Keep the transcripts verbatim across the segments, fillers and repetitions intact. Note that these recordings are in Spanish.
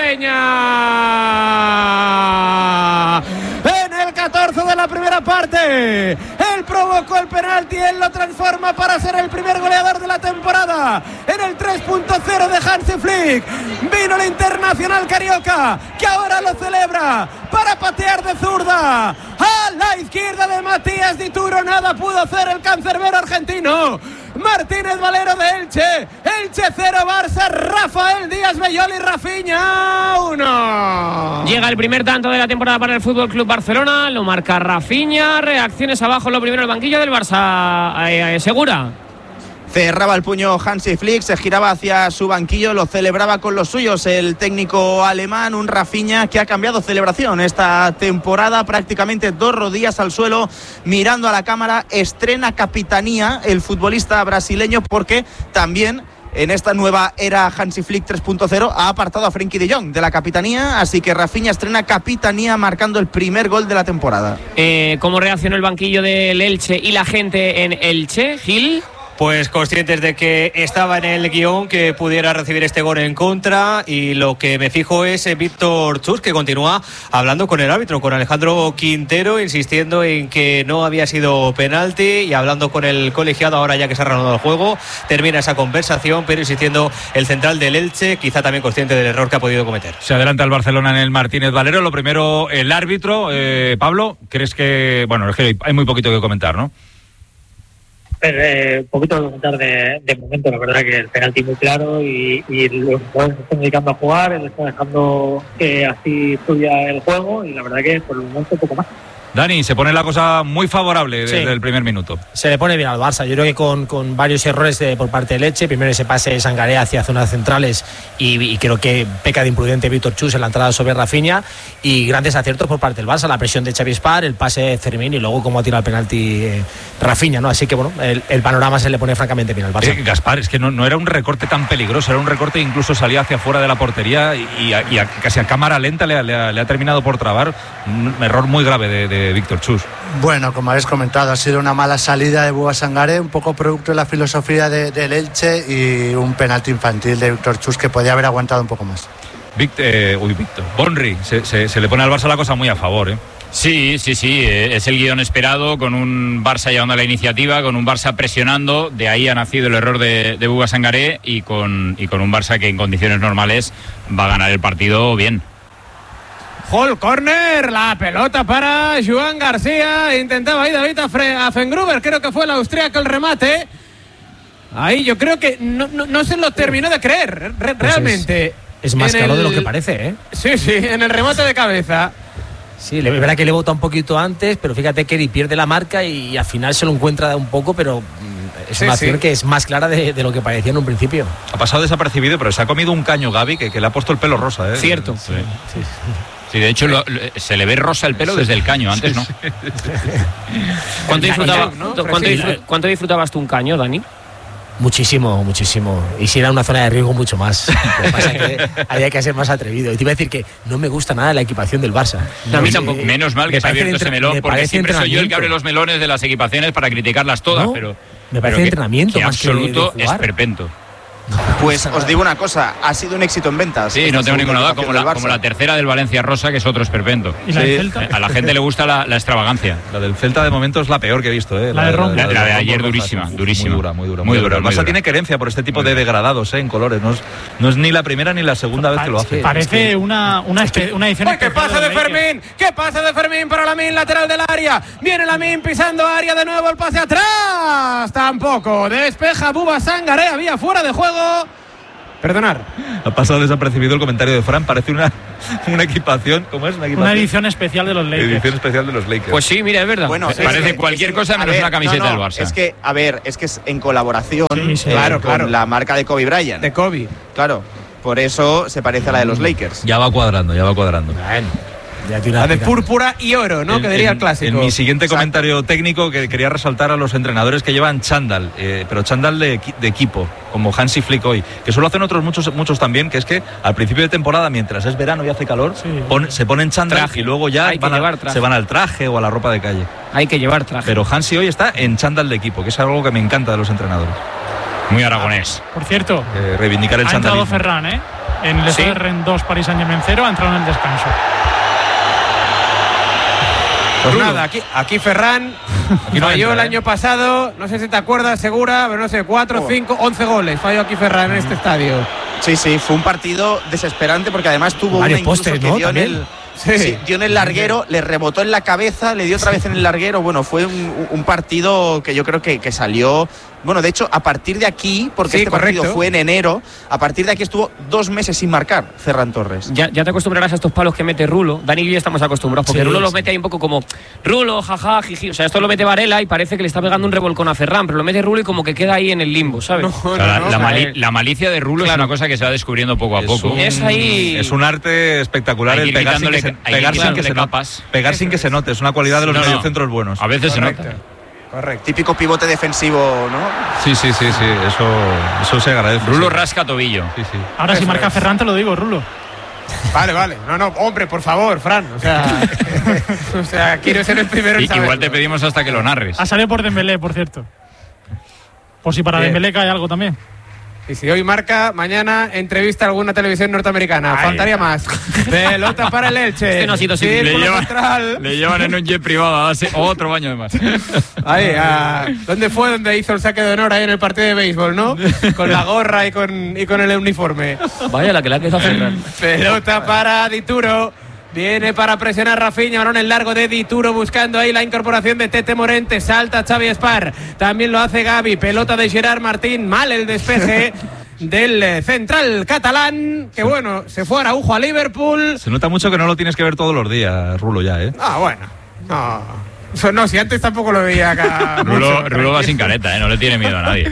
Peña. En el catorce de la primera parte, él provocó el penalti, él lo transforma para ser el primer goleador de la temporada. En el tres punto cero de Hansi Flick vino el internacional carioca, que ahora lo celebra para patear de zurda a la izquierda de Matías Dituro. Nada pudo hacer el cancerbero argentino. Martínez Valero de Elche. Elche cero, Barça, Rafael Díaz Bellol y Rafinha uno. Llega el primer tanto de la temporada para el F C Barcelona. Lo marca Rafinha. Reacciones abajo, lo primero el banquillo del Barça. Eh, eh, Segura. Cerraba el puño Hansi Flick, se giraba hacia su banquillo, lo celebraba con los suyos el técnico alemán, un Rafinha que ha cambiado celebración esta temporada, prácticamente dos rodillas al suelo, mirando a la cámara. Estrena capitanía el futbolista brasileño, porque también en esta nueva era Hansi Flick tres punto cero ha apartado a Frenkie de Jong de la capitanía, así que Rafinha estrena capitanía marcando el primer gol de la temporada. Eh, ¿Cómo reaccionó el banquillo del Elche y la gente en Elche, Gil? Pues conscientes de que estaba en el guión que pudiera recibir este gol en contra, y lo que me fijo es eh, Víctor Chus, que continúa hablando con el árbitro, con Alejandro Quintero, insistiendo en que no había sido penalti, y hablando con el colegiado ahora ya que se ha reanudado el juego. Termina esa conversación, pero insistiendo el central del Elche, quizá también consciente del error que ha podido cometer. Se adelanta el Barcelona en el Martínez Valero. Lo primero, el árbitro. eh, Pablo, ¿crees que...? Bueno, es que hay muy poquito que comentar, ¿no? Eh, un poquito de comentar de, de momento. La verdad que el penalti muy claro, y, y los jugadores se están dedicando a jugar, él está dejando que así fluya el juego, y la verdad que por el momento poco más. Dani, se pone la cosa muy favorable desde sí. el primer minuto. Se le pone bien al Barça. Yo creo que con, con varios errores de, por parte del Elche. Primero ese pase de Sangaré hacia zonas centrales, y, y creo que peca de imprudente Víctor Chus en la entrada sobre Rafinha, y grandes aciertos por parte del Barça. La presión de Xavi Espar, el pase de Fermín, y luego cómo ha tirado el penalti eh, Rafinha, ¿no? Así que bueno, el, el panorama se le pone francamente bien al Barça. Eh, Gaspar, es que no, no era un recorte tan peligroso, era un recorte que incluso salía hacia afuera de la portería, y, y, a, y a, casi a cámara lenta le, le, le ha terminado por trabar. Un error muy grave de, de Víctor Chus. Bueno, como habéis comentado, ha sido una mala salida de Bouba Sangaré, un poco producto de la filosofía del de Elche, y un penalti infantil de Víctor Chus que podía haber aguantado un poco más. Víctor, eh, uy, Víctor, Bonri, se, se, se le pone al Barça la cosa muy a favor, ¿eh? Sí, sí, sí, eh, es el guión esperado, con un Barça llevando la iniciativa, con un Barça presionando. De ahí ha nacido el error de, de Bouba Sangaré, y con, y con un Barça que en condiciones normales va a ganar el partido bien. Hall corner, la pelota para Joan García. Intentaba ahí David Affengruber, creo que fue el austríaco el remate. Ahí yo creo que no, no, no se lo terminó de creer, re, pues realmente. Es, es más caro el... de lo que parece, ¿eh? Sí, sí, en el remate de cabeza. Sí, es verdad que le bota un poquito antes, pero fíjate que Eri pierde la marca y al final se lo encuentra un poco, pero es sí, una acción sí. que es más clara de, de lo que parecía en un principio. Ha pasado desapercibido, pero se ha comido un caño Gavi que, que le ha puesto el pelo rosa, ¿eh? Cierto. Sí, sí. sí. Sí, de hecho lo, lo, se le ve rosa el pelo sí. desde el caño, antes sí, no. Sí. ¿Cuánto, disfrutaba, ¿no? ¿Cuánto, disfr- ¿Cuánto disfrutabas tú un caño, Dani? Muchísimo, muchísimo. Y si era una zona de riesgo, mucho más. Lo que pasa es que había que ser más atrevido. Y te iba a decir que no me gusta nada la equipación del Barça. No, a mí tampoco. Eh, Menos mal que se ha abierto ese melón, porque siempre soy yo el que abre los melones de las equipaciones para criticarlas todas. No, pero me parece pero entrenamiento que, que más absoluto que de jugar. esperpento. Pues os digo una cosa, ha sido un éxito en ventas. Sí, no tengo ninguna duda, como la, como la tercera del Valencia Rosa, que es otro esperpento. ¿Y la sí. del Celta? A la gente le gusta la, la extravagancia. La del Celta de momento es la peor que he visto, ¿eh? La, la de Ron. La, la, la de ayer durísima, durísima. Muy dura, muy dura. Muy, muy dura. El Barça tiene querencia por este tipo muy de degradados, ¿eh? En colores. No es, no es ni la primera ni la segunda vez que lo hace. Parece es que... una, una, espe- una edición. ¡Ay, qué pasa de Fermín! ¿Qué pasa de Fermín para Lamine, lateral del área? Viene Lamine pisando área de nuevo, el pase atrás. Tampoco. Despeja Bouba Sangaré, había fuera de juego. Perdonar. Ha pasado desapercibido el comentario de Fran. Parece una, una equipación. ¿Cómo es? Una, equipación? Una edición especial de los Lakers. Edición especial de los Lakers. Pues sí, mira, es verdad. Bueno, es parece que, cualquier es que, cosa menos ver, una camiseta no, no, del Barça. Es que, a ver, es que es en colaboración sí, sí, eh, claro, con claro. la marca de Kobe Bryant. De Kobe. Claro. Por eso se parece a la de los Lakers. Ya va cuadrando, ya va cuadrando. Bueno. La de púrpura y oro, ¿no? En, que diría en, el clásico. En mi siguiente Exacto. comentario técnico, que quería resaltar a los entrenadores que llevan chándal, eh, pero chándal de, de equipo, como Hansi Flick hoy, que solo hacen otros muchos muchos también, que es que al principio de temporada, mientras es verano y hace calor, sí. pon, se ponen chándal traje. Y luego ya van a, se van al traje o a la ropa de calle. Hay que llevar traje. Pero Hansi hoy está en chándal de equipo, que es algo que me encanta de los entrenadores. Muy aragonés. Por cierto, eh, reivindicar el ha chándal. entrado Ferran, ¿eh? En el Sí. Stade Rennes dos, Paris Saint-Germain cero, ha entrado en el descanso. Pues nada, aquí, aquí Ferran Aquí no falló entra, el ¿eh? año pasado, no sé si te acuerdas, segura, pero no sé, cuatro, cinco, once goles falló aquí Ferran en este estadio. Sí, sí, fue un partido desesperante porque además tuvo Varios una incluso postes, que ¿no? dio en También. el Sí. sí, dio en el larguero, le rebotó en la cabeza, le dio otra vez en el larguero. Bueno, fue un, un partido que yo creo que, que salió. Bueno, de hecho, a partir de aquí, porque Sí, este partido correcto. fue en enero, a partir de aquí estuvo dos meses sin marcar Ferran Torres. Ya, ya te acostumbrarás a estos palos que mete Rulo. Dani y yo ya estamos acostumbrados, porque Sí, Rulo sí. los mete ahí un poco como Rulo, jaja, jiji. O sea, esto lo mete Varela y parece que le está pegando un revolcón a Ferran, pero lo mete Rulo y como que queda ahí en el limbo, ¿sabes? O sea, la, no, la no, mali- eh. la malicia de Rulo Claro. es una cosa que se va descubriendo poco a Es poco. un- Es ahí. Es un arte espectacular Hay que el ir pegar sin que quitándole- se, hay que ir pegar sin que quitándole se note. capas. Pegar sin que se note, es una cualidad de los No, no. mediocentros buenos. A veces Correcto. se nota. Correcto. Típico pivote defensivo, ¿no? Sí, sí, sí, sí, eso, eso se agradece. Rulo sí. rasca tobillo. Sí, sí. Ahora, si Eso marca es. Ferran, te lo digo, Rulo. Vale, vale. No, no, hombre, por favor, Fran. O sea, o sea quiero ser el primero en Y- igual te saberlo. pedimos hasta que lo narres. Ha salido por Dembélé, por cierto. Por si para Bien. Dembélé cae algo también. Y si hoy marca, mañana entrevista a alguna televisión norteamericana. Ay. Faltaría más. Pelota para el Elche. Este no ha sido Sí, suficiente. por Le lo llevan, central. le llevan en un jet privado a darse otro baño de más. Ahí, a- ¿dónde fue donde hizo el saque de honor ahí en el partido de béisbol, no? Con la gorra y con, y con el uniforme. Vaya, la que le ha quedado a Ferran. Pelota para Dituro. Viene para presionar Rafinha, balón en largo de Dituro buscando ahí la incorporación de Tete Morente, salta Xavi Espar, también lo hace Gavi, pelota de Gerard Martín, mal el despeje del eh, central catalán, que bueno, se fue Araujo a Liverpool. Se nota mucho que no lo tienes que ver todos los días, Rulo, ya, ¿eh? Ah, bueno, no, Eso no, si antes tampoco lo veía acá. Rulo, mucho, Rulo va sin careta, ¿eh? No le tiene miedo a nadie.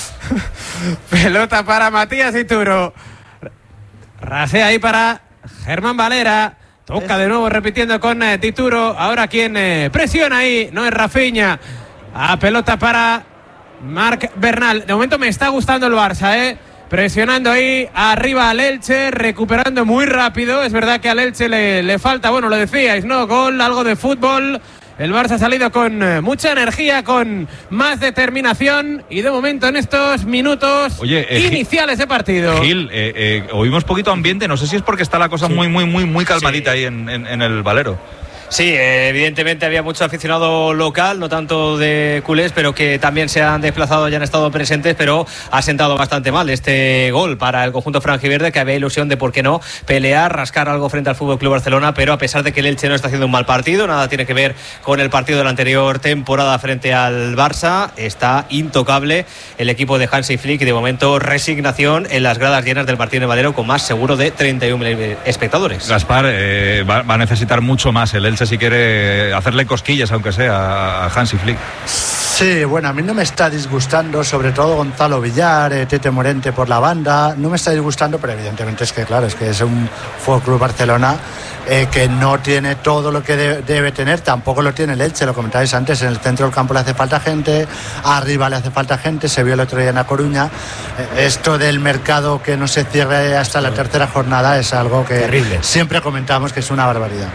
Pelota para Matías Dituro. Rasea ahí para Germán Valera. Toca de nuevo repitiendo con eh, Dituro. Ahora quien eh, presiona ahí no es Rafinha. A pelota para Marc Bernal. De momento me está gustando el Barça, ¿eh? Presionando ahí arriba al Elche, recuperando muy rápido. Es verdad que al Elche le, le falta, bueno, lo decíais, ¿no? Gol, algo de fútbol. El Barça ha salido con eh, mucha energía, con más determinación y de momento en estos minutos Oye, eh, iniciales de partido. Gil, eh, eh, oímos poquito ambiente, no sé si es porque está la cosa muy, muy, muy, muy calmadita Sí. ahí en, en- en el Valero. Sí, eh, evidentemente había mucho aficionado local, no tanto de culés, pero que también se han desplazado y han estado presentes, pero ha sentado bastante mal este gol para el conjunto franjiverde, que había ilusión de, por qué no, pelear, rascar algo frente al F C Barcelona, pero a pesar de que el Elche no está haciendo un mal partido, nada tiene que ver con el partido de la anterior temporada frente al Barça, está intocable el equipo de Hansi Flick y de momento resignación en las gradas llenas del Martínez Valero con más seguro de treinta y un mil espectadores. Gaspar eh, va, va a necesitar mucho más el Elche si quiere hacerle cosquillas, aunque sea, a Hansi Flick. Sí, bueno, a mí no me está disgustando, sobre todo Gonzalo Villar, eh, Tete Morente por la banda, no me está disgustando, pero evidentemente es que, claro, es que es un F C Barcelona eh, que no tiene todo lo que de- debe tener, tampoco lo tiene el Elche, lo comentabais antes, en el centro del campo le hace falta gente, arriba le hace falta gente, se vio el otro día en La Coruña. Eh, esto del mercado que no se cierre hasta la tercera jornada es algo que Terrible. siempre comentamos que es una barbaridad.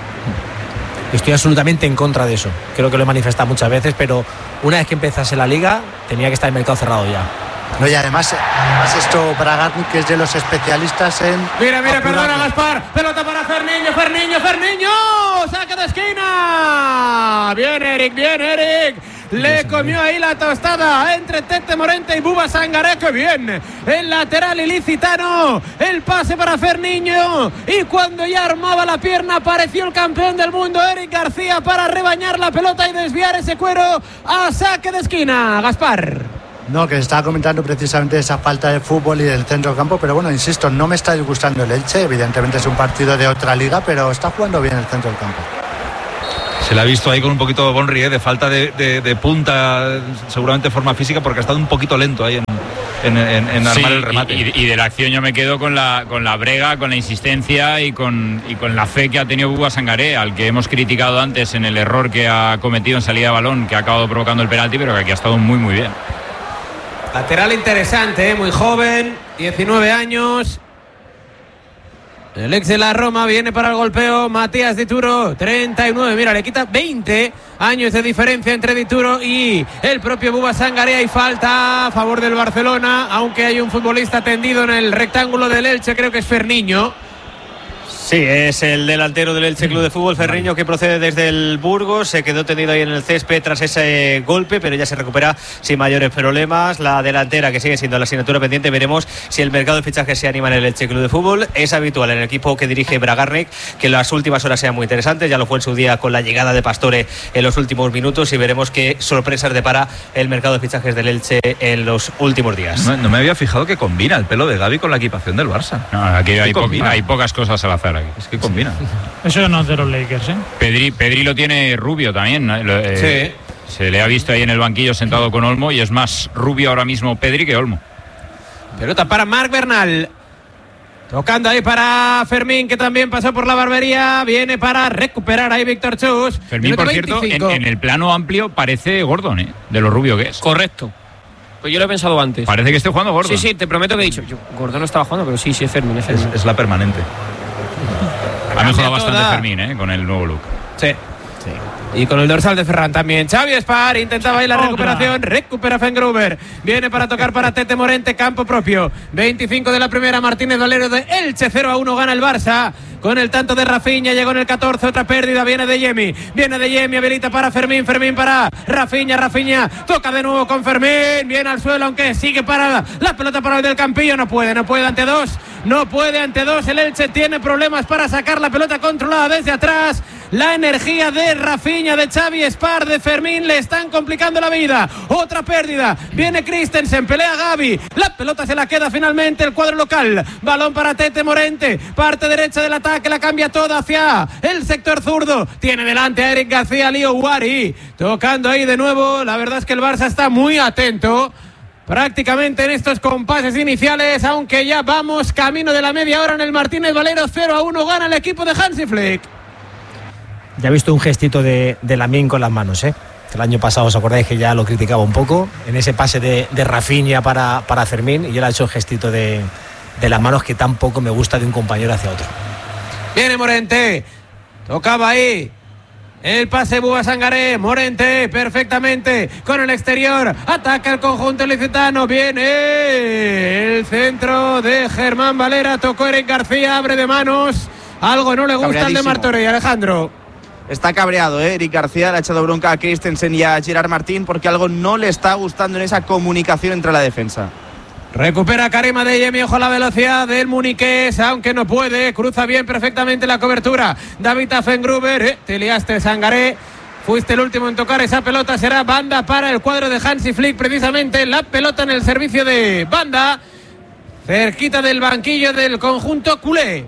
Estoy absolutamente en contra de eso. Creo que lo he manifestado muchas veces, pero una vez que empezase la liga, tenía que estar el mercado cerrado ya. No, y además, además esto Bragarnik, que es de los especialistas en... Mira, mira, apurar- perdona Gaspar. Pelota para Ferniño, Ferniño, Ferniño. Saca de esquina. Bien, Eric, bien, Eric. Le comió ahí la tostada entre Tete Morente y Buba Sangaré. ¡Qué bien! El lateral ilicitano. El pase para Ferniño. Y cuando ya armaba la pierna, apareció el campeón del mundo, Eric García, para rebañar la pelota y desviar ese cuero a saque de esquina. Gaspar. No, que se estaba comentando precisamente esa falta de fútbol y del centro del campo, pero bueno, insisto, no me está disgustando el Elche, evidentemente es un partido de otra liga, pero está jugando bien el centro del campo. Se le ha visto ahí con un poquito de Bonri, eh, de falta de, de- de punta, seguramente de forma física, porque ha estado un poquito lento ahí en, en- en- en armar Sí, el remate. Y, y de la acción yo me quedo con la, con la brega, con la insistencia y con, y con la fe que ha tenido Buba Sangaré, al que hemos criticado antes en el error que ha cometido en salida de balón, que ha acabado provocando el penalti, pero que aquí ha estado muy, muy bien. Lateral interesante, ¿eh? Muy joven, diecinueve años. El ex de la Roma viene para el golpeo. Matías Dituro, treinta y nueve. Mira, le quita veinte años de diferencia entre Dituro y el propio Buba Sangaré. Hay falta a favor del Barcelona, aunque hay un futbolista tendido en el rectángulo del Elche, creo que es Ferniño. Sí, es el delantero del Elche Club de Fútbol, Ferriño, que procede desde el Burgos. Se quedó tendido ahí en el césped tras ese golpe, pero ya se recupera sin mayores problemas. La delantera, que sigue siendo la asignatura pendiente. Veremos si el mercado de fichajes se anima en el Elche Club de Fútbol. Es habitual en el equipo que dirige Bragarnik que las últimas horas sean muy interesantes. Ya lo fue en su día con la llegada de Pastore en los últimos minutos, y veremos qué sorpresas depara el mercado de fichajes del Elche en los últimos días. No, no me había fijado que combina el pelo de Gavi con la equipación del Barça. No, aquí hay, po hay pocas cosas al azar. Es que combina. Eso no es de los Lakers, ¿eh? Pedri, Pedri lo tiene rubio también, ¿no? Eh, sí. Se le ha visto ahí en el banquillo sentado con Olmo, y es más rubio ahora mismo Pedri que Olmo. Pelota para Marc Bernal. Tocando ahí para Fermín, que también pasó por la barbería. Viene para recuperar ahí Víctor Chus. Fermín, por cierto, en, en el plano amplio parece Gordon, ¿eh? De lo rubio que es. Correcto. Pues yo lo he pensado antes. Parece que esté jugando Gordon. Sí, sí, te prometo que he dicho. Yo, Gordon no estaba jugando, pero sí, sí es Fermín. Es, Fermín. es, es la permanente. Ha mejorado bastante Fermín, ¿eh? Con el nuevo look. Sí. Sí. Y con el dorsal de Ferran también. Xavi Espar intentaba ahí la recuperación. Recupera Fengruber. Viene para tocar para Tete Morente, campo propio. veinticinco de la primera. Martínez Valero de Elche, cero a uno gana el Barça. Con el tanto de Rafinha, llegó en el catorce, otra pérdida, viene de Yemi, viene de Yemi, habilita para Fermín, Fermín para Rafinha, Rafinha, toca de nuevo con Fermín, viene al suelo, aunque sigue para la pelota para el del Campillo, no puede, no puede ante dos, no puede ante dos, el Elche tiene problemas para sacar la pelota controlada desde atrás. La energía de Rafinha, de Xavi Espar, de Fermín le están complicando la vida. Otra pérdida, viene Christensen, pelea Gavi, la pelota se la queda finalmente el cuadro local. Balón para Tete Morente, parte derecha del ataque, la cambia toda hacia el sector zurdo. Tiene delante a Eric García, Lío Wari, tocando ahí de nuevo. La verdad es que el Barça está muy atento prácticamente en estos compases iniciales, aunque ya vamos camino de la media hora en el Martínez Valero. Cero a uno gana el equipo de Hansi Flick. Ya he visto un gestito de, de Lamine con las manos, ¿eh? El año pasado, ¿os acordáis que ya lo criticaba un poco? En ese pase de, de Rafinha para, para Fermín, y yo le he hecho el gestito de, de las manos que tampoco me gusta de un compañero hacia otro. Viene Morente, tocaba ahí el pase Buba Sangaré, Morente perfectamente con el exterior, ataca el conjunto licitano, viene el centro de Germán Valera, tocó Eric García, abre de manos, algo no le gusta al de Martorell, Alejandro. Está cabreado, ¿eh? Eric García le ha echado bronca a Christensen y a Gerard Martín porque algo no le está gustando en esa comunicación entre la defensa. Recupera Karim Adeyemi, ojo a la velocidad del muniqués, aunque no puede, cruza bien perfectamente la cobertura. David Fengruber, eh, te liaste Sangaré, fuiste el último en tocar esa pelota, será banda para el cuadro de Hansi Flick, precisamente la pelota en el servicio de banda, cerquita del banquillo del conjunto culé.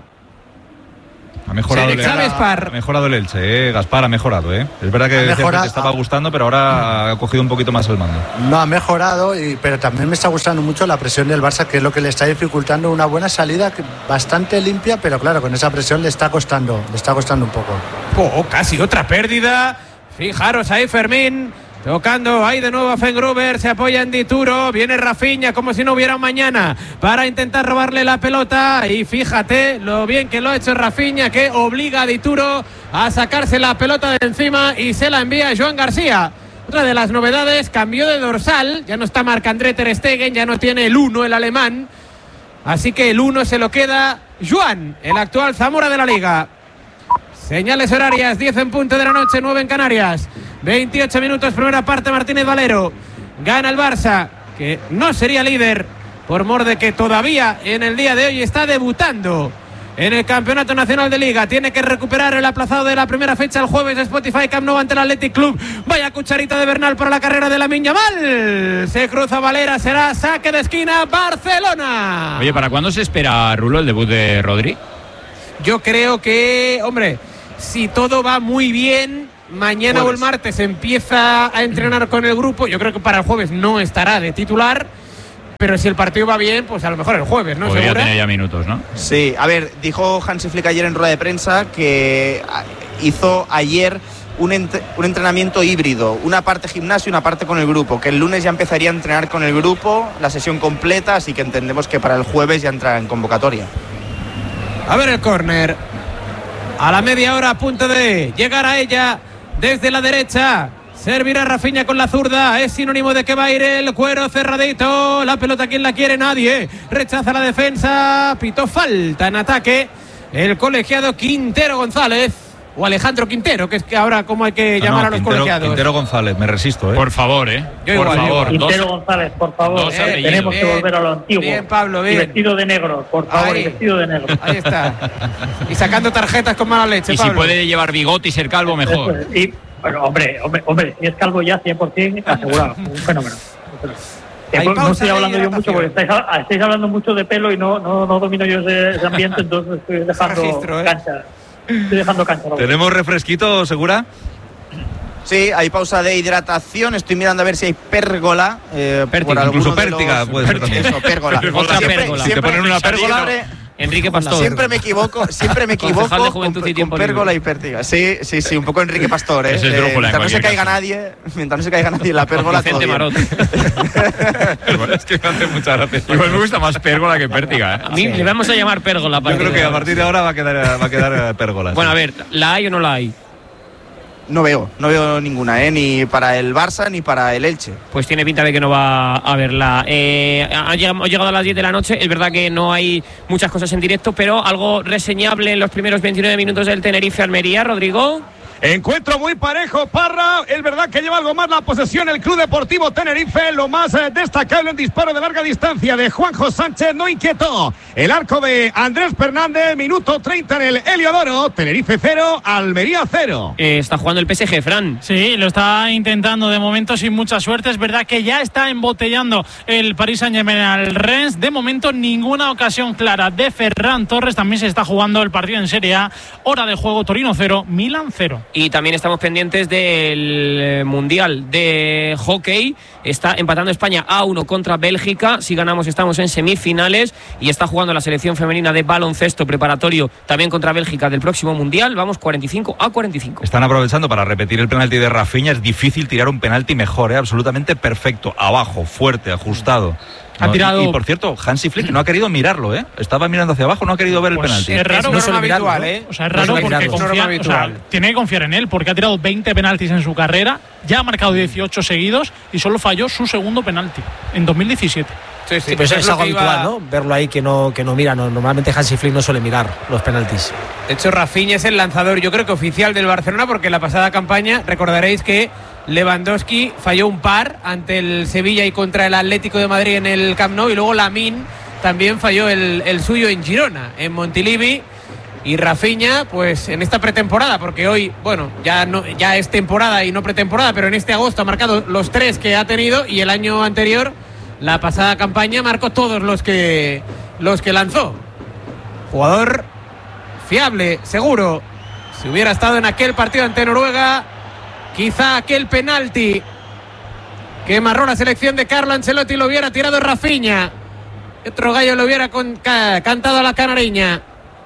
Ha mejorado, sí, el, ha mejorado el Elche, eh, Gaspar ha mejorado, ¿eh? Es verdad que decía que te estaba gustando, pero ahora ha cogido un poquito más el mando. No, ha mejorado, y, pero también me está gustando mucho la presión del Barça, que es lo que le está dificultando una buena salida, que, bastante limpia, pero claro, con esa presión le está costando, le está costando un poco. Oh, casi otra pérdida. Fijaros ahí Fermín, tocando ahí de nuevo a Fengruber, se apoya en Dituro, viene Rafinha como si no hubiera un mañana para intentar robarle la pelota, y fíjate lo bien que lo ha hecho Rafinha, que obliga a Dituro a sacarse la pelota de encima y se la envía a Joan García. Otra de las novedades, cambió de dorsal, ya no está Marc-André ter Stegen, ya no tiene el uno el alemán, así que el uno se lo queda Joan, el actual Zamora de la Liga. Señales horarias, diez en punto de la noche, nueve en Canarias. veintiocho minutos, primera parte, Martínez Valero. Gana el Barça, que no sería líder, por mor de que todavía en el día de hoy está debutando en el Campeonato Nacional de Liga. Tiene que recuperar el aplazado de la primera fecha el jueves de Spotify Camp Nou ante el Athletic Club. Vaya cucharita de Bernal para la carrera de Lamine Yamal. Se cruza Valera, será saque de esquina, Barcelona. Oye, ¿para cuándo se espera, Rulo, el debut de Rodri? Yo creo que, hombre, si todo va muy bien, mañana jueves o el martes empieza a entrenar con el grupo. Yo creo que para el jueves no estará de titular, pero si el partido va bien, pues a lo mejor el jueves, ¿no? Podría tener ya minutos, ¿no? Sí, a ver, dijo Hansi Flick ayer en rueda de prensa que hizo ayer un, ent un entrenamiento híbrido, una parte gimnasio y una parte con el grupo, que el lunes ya empezaría a entrenar con el grupo, la sesión completa, así que entendemos que para el jueves ya entrará en convocatoria. A ver el córner. A la media hora a punto de llegar a ella desde la derecha. Servirá Rafinha con la zurda. Es sinónimo de que va a ir el cuero cerradito. La pelota, ¿quién la quiere? Nadie. Rechaza la defensa. Pitó falta en ataque el colegiado Quintero González. O Alejandro Quintero, que es que ahora como hay que no, llamar no, a los Quintero, colegiados. Quintero González, me resisto, ¿eh? Por favor, ¿eh? Yo por igual, favor. Quintero Dos, González, por favor. dos Eh, apellidos. tenemos que Bien, volver a lo antiguo. bien, Pablo, bien. Y vestido de negro, por favor, Ahí. y vestido de negro. Ahí está. Y sacando tarjetas con mala leche, y si Pablo. puede llevar bigote y ser calvo, mejor. Y, bueno, hombre, hombre, hombre, si es calvo ya cien por ciento asegurado. Un fenómeno. Un fenómeno. Hay No pausa estoy de hablando yo hidratación. mucho porque estáis, estáis hablando mucho de pelo y no, no, no domino yo ese, ese ambiente, entonces estoy dejando registro, ¿eh? cancha. Estoy dejando cancha. ¿no? ¿Tenemos refresquito, Segura? Sí, hay pausa de hidratación. Estoy mirando a ver si hay pérgola. Eh, Pértiga, por incluso alguno de pértiga los- puede ser también. Eso, pérgola. Otra Siempre- pérgola. siempre- Te ponen una pérgola. siempre- Enrique Pastor. Siempre me equivoco, siempre me Concejal equivoco de con, Juventud y con Tiempo pérgola Libre. y pértiga. Sí, sí, sí, un poco Enrique Pastor, ¿eh? Ese es Eh, drújula, en mientras no se cualquier caiga caso. nadie, mientras no se caiga nadie en la pérgola, todo Vicente bien. Marot. Es que me hace mucha gracia. Igual me gusta más pérgola que pértiga, ¿eh? A mí le vamos a llamar pérgola. Yo creo que a partir de ahora va a quedar, va a quedar eh, pérgola. Bueno, a sí. ver, ¿la hay o no la hay? No veo, no veo ninguna, ¿eh? Ni para el Barça ni para el Elche. Pues tiene pinta de que no va a haberla. Eh, ha llegado, hemos llegado a las diez de la noche. Es verdad que no hay muchas cosas en directo, pero algo reseñable en los primeros veintinueve minutos del Tenerife-Almería, Rodrigo. Encuentro muy parejo, Parra. Es verdad que lleva algo más la posesión el Club Deportivo Tenerife. Lo más eh, destacable en disparo de larga distancia de Juanjo Sánchez no inquietó el arco de Andrés Fernández. Minuto treinta en el Heliodoro. Tenerife cero, Almería cero. Eh, está jugando el P S G, Fran. Sí, lo está intentando de momento sin mucha suerte. Es verdad que ya está embotellando el Paris Saint-Germain al Rennes. De momento ninguna ocasión clara de Ferran Torres. También se está jugando el partido en Serie A. Hora de juego, Torino cero, Milan cero. Y también estamos pendientes del Mundial de Hockey. Está empatando España a uno contra Bélgica. Si ganamos estamos en semifinales. Y está jugando la selección femenina de baloncesto preparatorio también contra Bélgica del próximo Mundial. Vamos cuarenta y cinco a cuarenta y cinco. Están aprovechando para repetir el penalti de Rafinha. Es difícil tirar un penalti mejor, ¿eh? Absolutamente perfecto. Abajo, fuerte, ajustado. Ha No, tirado- y, y, por cierto, Hansi Flick no ha querido mirarlo, ¿eh? Estaba mirando hacia abajo, no ha querido ver Pues el penalti. es raro, no pero suele mirarlo, habitual, ¿no? ¿eh? O sea, es No raro suele porque mirarlo. confía, Norma o sea, habitual. tiene que confiar en él porque ha tirado veinte penaltis en su carrera, ya ha marcado dieciocho seguidos y solo falló su segundo penalti en dos mil diecisiete. Sí, Sí, pero eso es lo algo que iba- habitual, ¿no? Verlo ahí que no, que no mira. No, normalmente Hansi Flick no suele mirar los penaltis. De hecho, Rafinha es el lanzador, yo creo que oficial del Barcelona, porque en la pasada campaña recordaréis que Lewandowski falló un par ante el Sevilla y contra el Atlético de Madrid en el Camp Nou, y luego Lamine también falló el, el suyo en Girona, en Montilivi. Y Rafinha, pues en esta pretemporada, porque hoy, bueno, ya no, ya es temporada y no pretemporada, pero en este agosto ha marcado los tres que ha tenido, y el año anterior, la pasada campaña, marcó todos los que los que lanzó. Jugador fiable, seguro. Si hubiera estado en aquel partido ante Noruega, quizá aquel penalti que marró la selección de Carlo Ancelotti lo hubiera tirado Rafinha. Otro gallo lo hubiera con, ca, cantado a la canariña.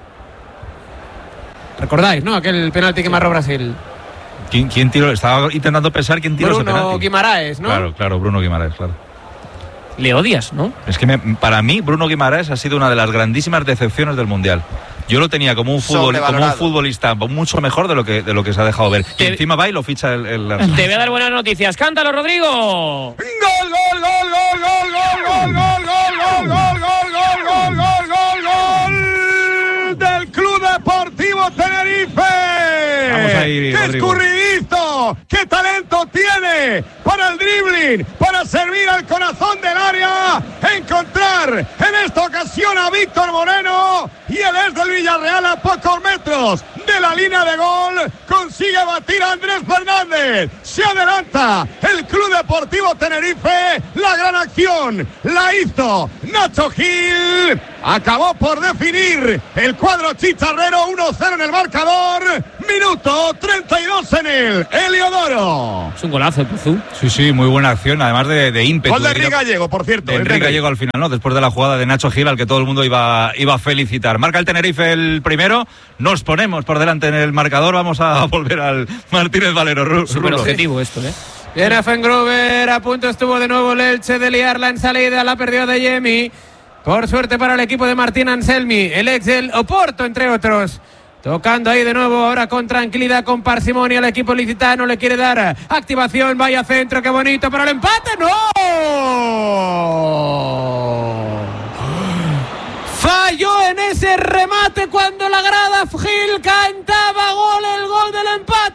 ¿Recordáis, no? Aquel penalti que marró Brasil. ¿Quién, quién tiró? Estaba intentando pensar quién tiró ese Bruno penalti. Guimaraes, ¿no? Claro, claro, Bruno Guimaraes, claro. Le odias, ¿no? Es que me- para mí Bruno Guimaraes ha sido una de las grandísimas decepciones del Mundial. Yo lo tenía como un, fútbol, como un Sobrevalorado. futbolista mucho mejor de lo que, de lo que se ha dejado ver. Y Te- encima va y lo ficha el, el Arsenal. Te voy a dar buenas noticias. ¡Cántalo, Rodrigo! Gol, gol, gol, gol, gol, gol, gol, gol, gol, gol, gol, gol, gol, gol, gol, gol del Club Deportivo Tenerife. Vamos ahí, ¡Qué Rodrigo. escurridizo! ¡Qué talento tiene para el dribbling, para servir al corazón del área, encontrar en esta ocasión a Víctor Moreno, y él es del Villarreal a pocos metros de la línea de gol, consigue batir a Andrés Fernández, se adelanta el Club Deportivo Tenerife, la gran acción la hizo Nacho Gil, acabó por definir el cuadro chicharrero, uno cero en el marcador, minuto treinta y dos en el Heliodoro. Es un golazo, Puzú. Sí, sí, muy buena acción, además de, de ímpetu. Gol de diría- Enrique Gallego, por cierto. de Enrique Gallego al final, ¿no? Después de la jugada de Nacho Gil, al que todo el mundo iba, iba a felicitar. Marca el Tenerife el primero, nos ponemos por delante en el marcador, vamos a volver al Martínez Valero. Ru- Súper Rulo. objetivo esto, ¿eh? Viene Fengruber, a punto estuvo de nuevo el Elche de liarla en salida, la perdió de Yemi. por suerte para el equipo de Martín Anselmi, el ex del Oporto, entre otros. Tocando ahí de nuevo, ahora con tranquilidad, con parsimonia, el equipo licitano le quiere dar activación, vaya centro, qué bonito, para el empate, ¡no! Falló en ese remate cuando la grada Gil cantaba gol, el gol del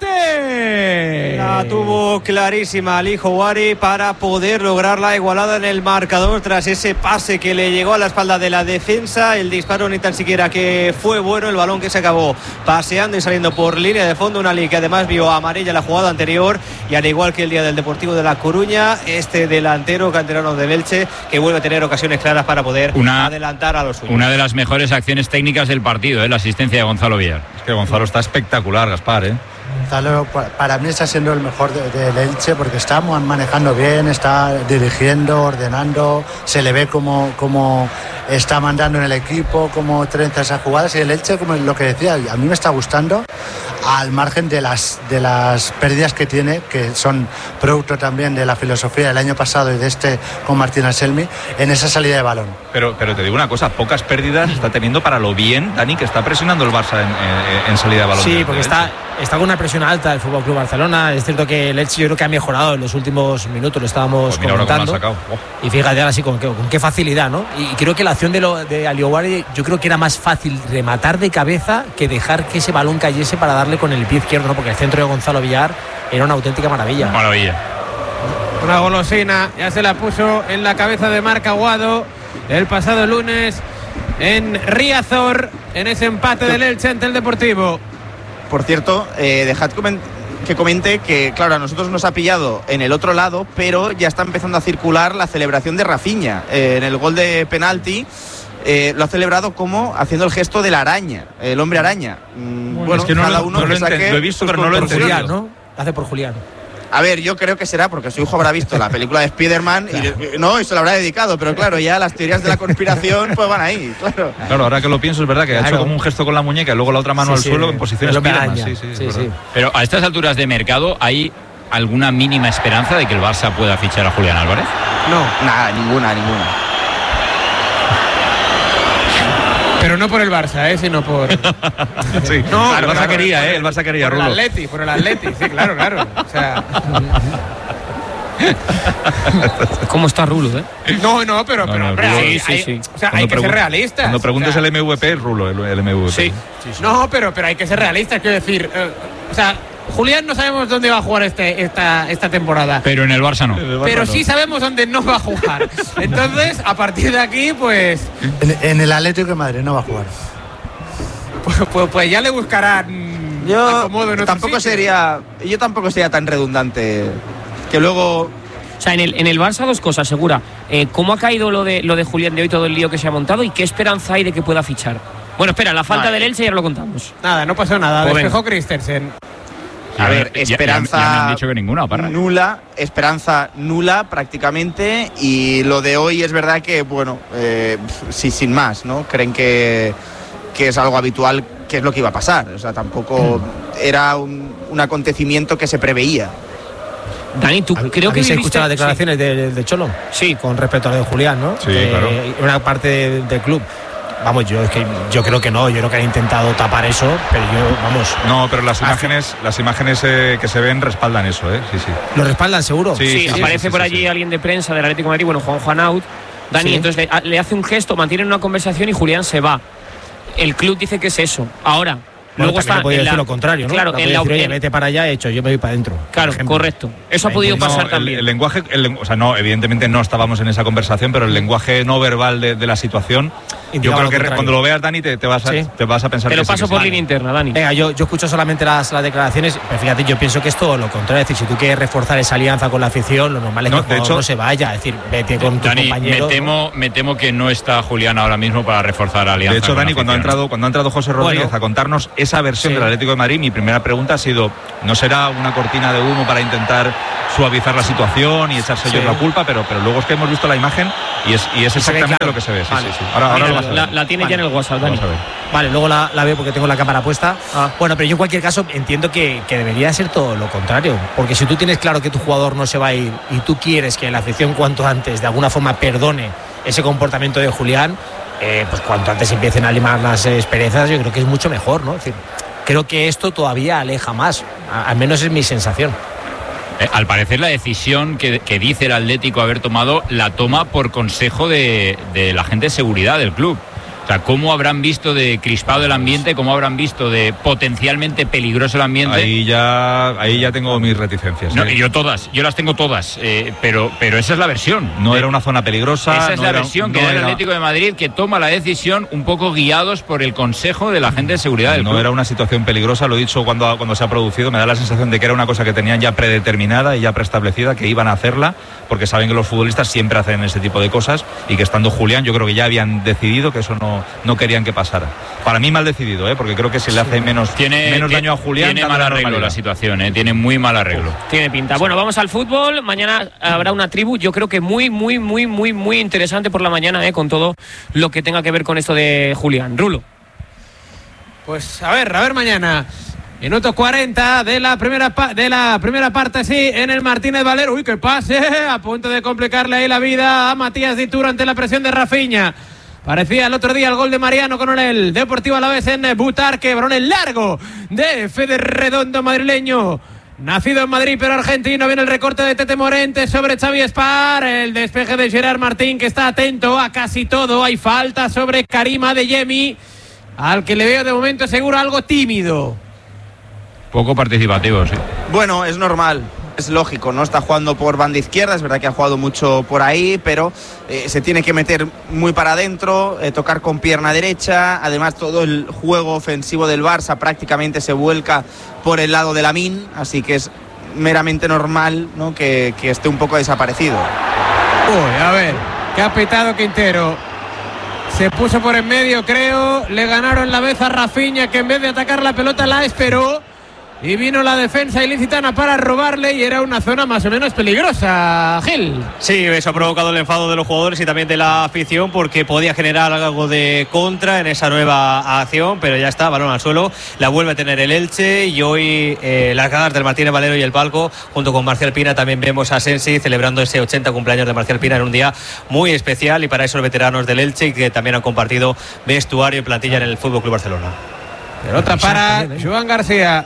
empate. La tuvo clarísima Ali Houari para poder lograr la igualada en el marcador tras ese pase que le llegó a la espalda de la defensa. El disparo ni tan siquiera que fue bueno, el balón que se acabó paseando y saliendo por línea de fondo. Una Ali que además vio amarilla la jugada anterior, y al igual que el día del Deportivo de La Coruña, este delantero canterano del Elche que vuelve a tener ocasiones claras para poder una, adelantar a los suyos. Una de las mejores acciones técnicas del partido, ¿eh? La asistencia de Gonzalo Villar. Es que Gonzalo está espectacular, Gaspar, ¿eh? Gonzalo para mí está siendo el mejor del de, de Elche, porque está manejando bien, está dirigiendo, ordenando, se le ve como, como está mandando en el equipo, como trenza esas jugadas, y el Elche, como lo que decía, a mí me está gustando, al margen de las, de las pérdidas que tiene, que son producto también de la filosofía del año pasado y de este con Martín Anselmi, en esa salida de balón. Pero, pero te digo una cosa, pocas pérdidas está teniendo para lo bien, Dani, que está presionando el Barça en, en, en salida de balón. Sí, porque está, está con una presión alta el F C Barcelona. Es cierto que el Elche yo creo que ha mejorado en los últimos minutos, lo estábamos pues comentando. Oh. Y fíjate ahora sí con qué, con qué facilidad, ¿no? Y, y creo que la acción de, lo, de Ali Houari, yo creo que era más fácil rematar de cabeza que dejar que ese balón cayese para darle con el pie izquierdo, ¿no? Porque el centro de Gonzalo Villar era una auténtica maravilla. Maravilla. Una golosina, ya se la puso en la cabeza de Marc Aguado el pasado lunes en Riazor, en ese empate del Elche ante el Deportivo. Por cierto, eh, dejad coment- que comente que, claro, a nosotros nos ha pillado en el otro lado, pero ya está empezando a circular la celebración de Rafinha eh, en el gol de penalti. Eh, lo ha celebrado como haciendo el gesto de la araña, el hombre araña. Mm, bueno, es que no cada lo, uno no que lo, saque lo he visto, pero no lo he entendido. Julián, ¿no? Lo hace por Julián. A ver, yo creo que será porque su hijo habrá visto la película de Spider-Man claro. y, no, y se lo habrá dedicado, pero claro, ya las teorías de la conspiración pues van ahí, claro. Claro, ahora que lo pienso es verdad que claro. ha hecho como un gesto con la muñeca y luego la otra mano sí, al sí, suelo en posición Spider-Man. Sí, sí, sí, sí. Pero a estas alturas de mercado, ¿hay alguna mínima esperanza de que el Barça pueda fichar a Julián Álvarez? No, nada, ninguna, ninguna. Pero no por el Barça, ¿eh? Sino por... sí, no, el Barça claro, quería, ¿eh? El Barça quería, por Rulo. el Atleti, por el Atleti, sí, claro, claro. O sea... ¿Cómo está Rulo, eh? No, no, pero... pero no, no, hombre, Rulo, hay, sí, hay, sí. O sea, cuando hay que pregun- ser realistas. Cuando preguntes o sea, el M V P, es Rulo, el, el M V P. Sí. sí, sí. No, pero, pero hay que ser realistas, quiero decir... Eh, o sea... Julián no sabemos dónde va a jugar este, esta, esta temporada. Pero en el Barça no. El Barça pero sí no. sabemos dónde no va a jugar. Entonces, a partir de aquí, pues... En, en el Atlético de Madrid no va a jugar. Pues, pues, pues ya le buscarán yo acomodo en tampoco sitio. sería yo tampoco sería tan redundante que luego... O sea, en el, en el Barça dos cosas, segura. Eh, ¿Cómo ha caído lo de, lo de Julián de hoy, todo el lío que se ha montado? ¿Y qué esperanza hay de que pueda fichar? Bueno, espera, la falta vale. del Elche ya lo contamos. Nada, no pasó nada. Pues despejó Christensen. A ver, esperanza ya, ya, ya me han dicho que ninguna, Parra. nula, esperanza nula prácticamente, y lo de hoy es verdad que, bueno, eh, sí, sin más, ¿no? Creen que, que es algo habitual, que es lo que iba a pasar, o sea, tampoco era un, un acontecimiento que se preveía. Dani, tú creo que viviste... escuchado las declaraciones sí. de, de Cholo? Sí. Con respecto a lo de Julián, ¿no? Sí, eh, claro. Una parte de, del club. Vamos, yo es que yo creo que no, yo creo que han intentado tapar eso, pero yo, vamos. No, pero las imágenes, las imágenes eh, que se ven respaldan eso, ¿eh? Sí, sí. ¿Lo respaldan seguro? Sí, sí, sí aparece sí, sí, por allí sí. alguien de prensa del Atlético de Madrid, bueno, Juan Juanaut, Dani, sí. entonces le, le hace un gesto, mantienen una conversación y Julián se va. El club dice que es eso. Ahora, bueno, luego está. No podía decir lo contrario, ¿no? Claro, no en decir, la, oye, en... vete para allá, hecho, yo me voy para adentro. Claro, correcto. Eso ha podido no, pasar el, también. El lenguaje, el, o sea, no, evidentemente no estábamos en esa conversación, pero el lenguaje no verbal de, de la situación. Yo creo que cuando lo veas, Dani, te, te, vas, a, sí. te vas a pensar te que lo paso sí, por sí. línea interna, Dani. Venga, yo, yo escucho solamente las, las declaraciones, pero fíjate, yo pienso que es todo lo contrario. Es decir, si tú quieres reforzar esa alianza con la afición, lo normal es que no, el hecho, no se vaya. Es decir, vete con tu Dani, compañero. Me temo, me temo que no está Julián ahora mismo para reforzar la alianza. De hecho, Dani, cuando ha entrado, cuando ha entrado José Rodríguez bueno, a contarnos esa versión sí. del Atlético de Madrid, mi primera pregunta ha sido: ¿no será una cortina de humo para intentar suavizar la situación y echarse sí. ellos la culpa? Pero, pero luego es que hemos visto la imagen y es, y es exactamente claro. lo que se ve. Sí, vale. sí, sí. Ahora, ahora Mira, lo vas a ver. La, la tiene vale. ya en el WhatsApp, Dani. Vamos a ver. Vale, luego la, la veo porque tengo la cámara puesta. Ah. Bueno, pero yo en cualquier caso entiendo que, que debería ser todo lo contrario. Porque si tú tienes claro que tu jugador no se va a ir y tú quieres que la afición cuanto antes de alguna forma perdone ese comportamiento de Julián, eh, pues cuanto antes empiecen a limar las asperezas, yo creo que es mucho mejor, ¿no? Es decir, creo que esto todavía aleja más, al menos es mi sensación. Eh, al parecer la decisión que, que dice el Atlético haber tomado la toma por consejo de, de la gente de seguridad del club. O sea, ¿cómo habrán visto de crispado el ambiente? ¿Cómo habrán visto de potencialmente peligroso el ambiente? Ahí ya, ahí ya tengo mis reticencias. No, ¿eh? y yo todas, yo las tengo todas, eh, pero, pero esa es la versión. No era una zona peligrosa. Esa es no la era, versión no que da el era, Atlético de Madrid, que toma la decisión un poco guiados por el consejo de la gente de seguridad del No club. era una situación peligrosa, lo he dicho cuando, cuando se ha producido. Me da la sensación de que era una cosa que tenían ya predeterminada y ya preestablecida, que iban a hacerla, porque saben que los futbolistas siempre hacen ese tipo de cosas y que estando Julián, yo creo que ya habían decidido que eso no, no querían que pasara. Para mí mal decidido, ¿eh? Porque creo que se le hace menos, tiene, menos tiene, daño a Julián. Tiene mal arreglo la situación, ¿eh? Tiene muy mal arreglo. Uf, tiene pinta. Bueno, vamos al fútbol. Mañana habrá una tribu, yo creo que muy, muy, muy, muy, muy interesante por la mañana, ¿eh? Con todo lo que tenga que ver con esto de Julián. Rulo. Pues a ver, a ver mañana. Minuto cuarenta de la primera pa- de la primera parte, sí, en el Martínez Valero. Uy, qué pase, a punto de complicarle ahí la vida a Matías Dituro ante la presión de Rafinha. Parecía el otro día el gol de Mariano con el Deportivo Alavés en Butarque, balón en largo de Fede Redondo, madrileño. Nacido en Madrid pero argentino, viene el recorte de Tete Morente sobre Xavi Espar, el despeje de Gerard Martín, que está atento a casi todo. Hay falta sobre Karim Adeyemi, al que le veo de momento seguro algo tímido. Poco participativo, sí. Bueno, es normal, es lógico, no está jugando por banda izquierda, es verdad que ha jugado mucho por ahí, pero eh, se tiene que meter muy para adentro, eh, tocar con pierna derecha. Además, todo el juego ofensivo del Barça prácticamente se vuelca por el lado de Lamine, así que es meramente normal, ¿no?, que, que esté un poco desaparecido. Uy, a ver, que ha pitado Quintero. Se puso por en medio, creo. Le ganaron la vez a Rafinha, que en vez de atacar la pelota la esperó. Y vino la defensa ilicitana para robarle, y era una zona más o menos peligrosa, Gil. Sí, eso ha provocado el enfado de los jugadores y también de la afición, porque podía generar algo de contra en esa nueva acción, pero ya está, balón al suelo, la vuelve a tener el Elche. Y hoy eh, las ganas del Martínez Valero y el palco, junto con Marcial Pina. También vemos a Sensi celebrando ese ochenta cumpleaños de Marcial Pina en un día muy especial, y para esos veteranos del Elche, que también han compartido vestuario y plantilla en el F C Barcelona. Pelota para Joan García.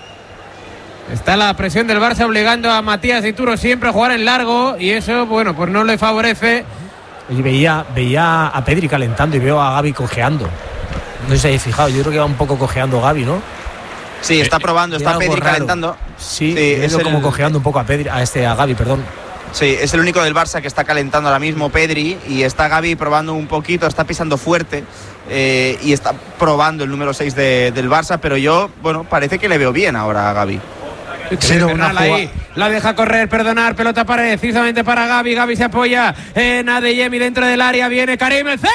Está la presión del Barça obligando a Matías Dituro siempre a jugar en largo, y eso, bueno, pues no le favorece. Y veía, veía a Pedri calentando y veo a Gavi cojeando. No sé si habéis fijado, yo creo que va un poco cojeando Gavi, ¿no? Sí, está probando, está Pedri calentando. Sí, sí es el... como cojeando un poco a Pedri, a este a Gavi, perdón. Sí, es el único del Barça que está calentando ahora mismo, Pedri, y está Gavi probando un poquito, está pisando fuerte eh, y está probando el número seis de, del Barça, pero yo, bueno, parece que le veo bien ahora a Gavi. Sí, una ahí, la deja correr, perdonar, pelota precisamente para Gavi. Gavi se apoya en Adeyemi dentro del área, viene Karim, el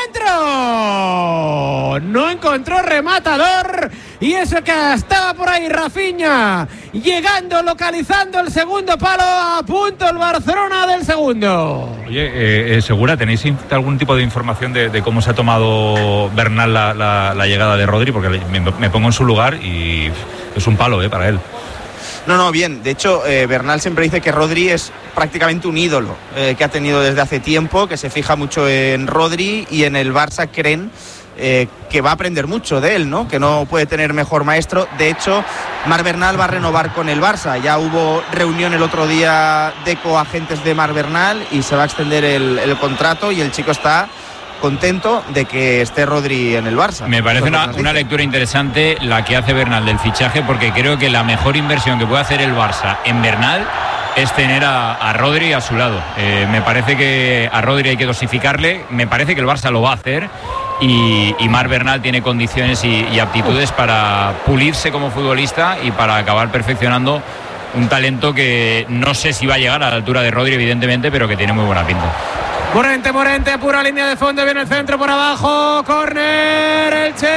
centro, no encontró rematador, y eso que estaba por ahí Rafinha, llegando, localizando el segundo palo, a punto el Barcelona del segundo. Oye, eh, eh, Segura, ¿tenéis algún tipo de información de, de cómo se ha tomado Bernal la, la, la llegada de Rodri? Porque me, me pongo en su lugar y es un palo eh, para él. No, no, bien. De hecho, eh, Bernal siempre dice que Rodri es prácticamente un ídolo eh, que ha tenido desde hace tiempo, que se fija mucho en Rodri, y en el Barça creen eh, que va a aprender mucho de él, ¿no? Que no puede tener mejor maestro. De hecho, Marc Bernal va a renovar con el Barça. Ya hubo reunión el otro día de coagentes de Marc Bernal y se va a extender el, el contrato, y el chico está contento de que esté Rodri en el Barça. Me parece una, una lectura interesante la que hace Bernal del fichaje, porque creo que la mejor inversión que puede hacer el Barça en Bernal es tener a, a Rodri a su lado. Eh, me parece que a Rodri hay que dosificarle, me parece que el Barça lo va a hacer, y, y Marc Bernal tiene condiciones y, y aptitudes para pulirse como futbolista y para acabar perfeccionando un talento que no sé si va a llegar a la altura de Rodri, evidentemente, pero que tiene muy buena pinta. Morente, Morente, pura línea de fondo, viene el centro por abajo, córner,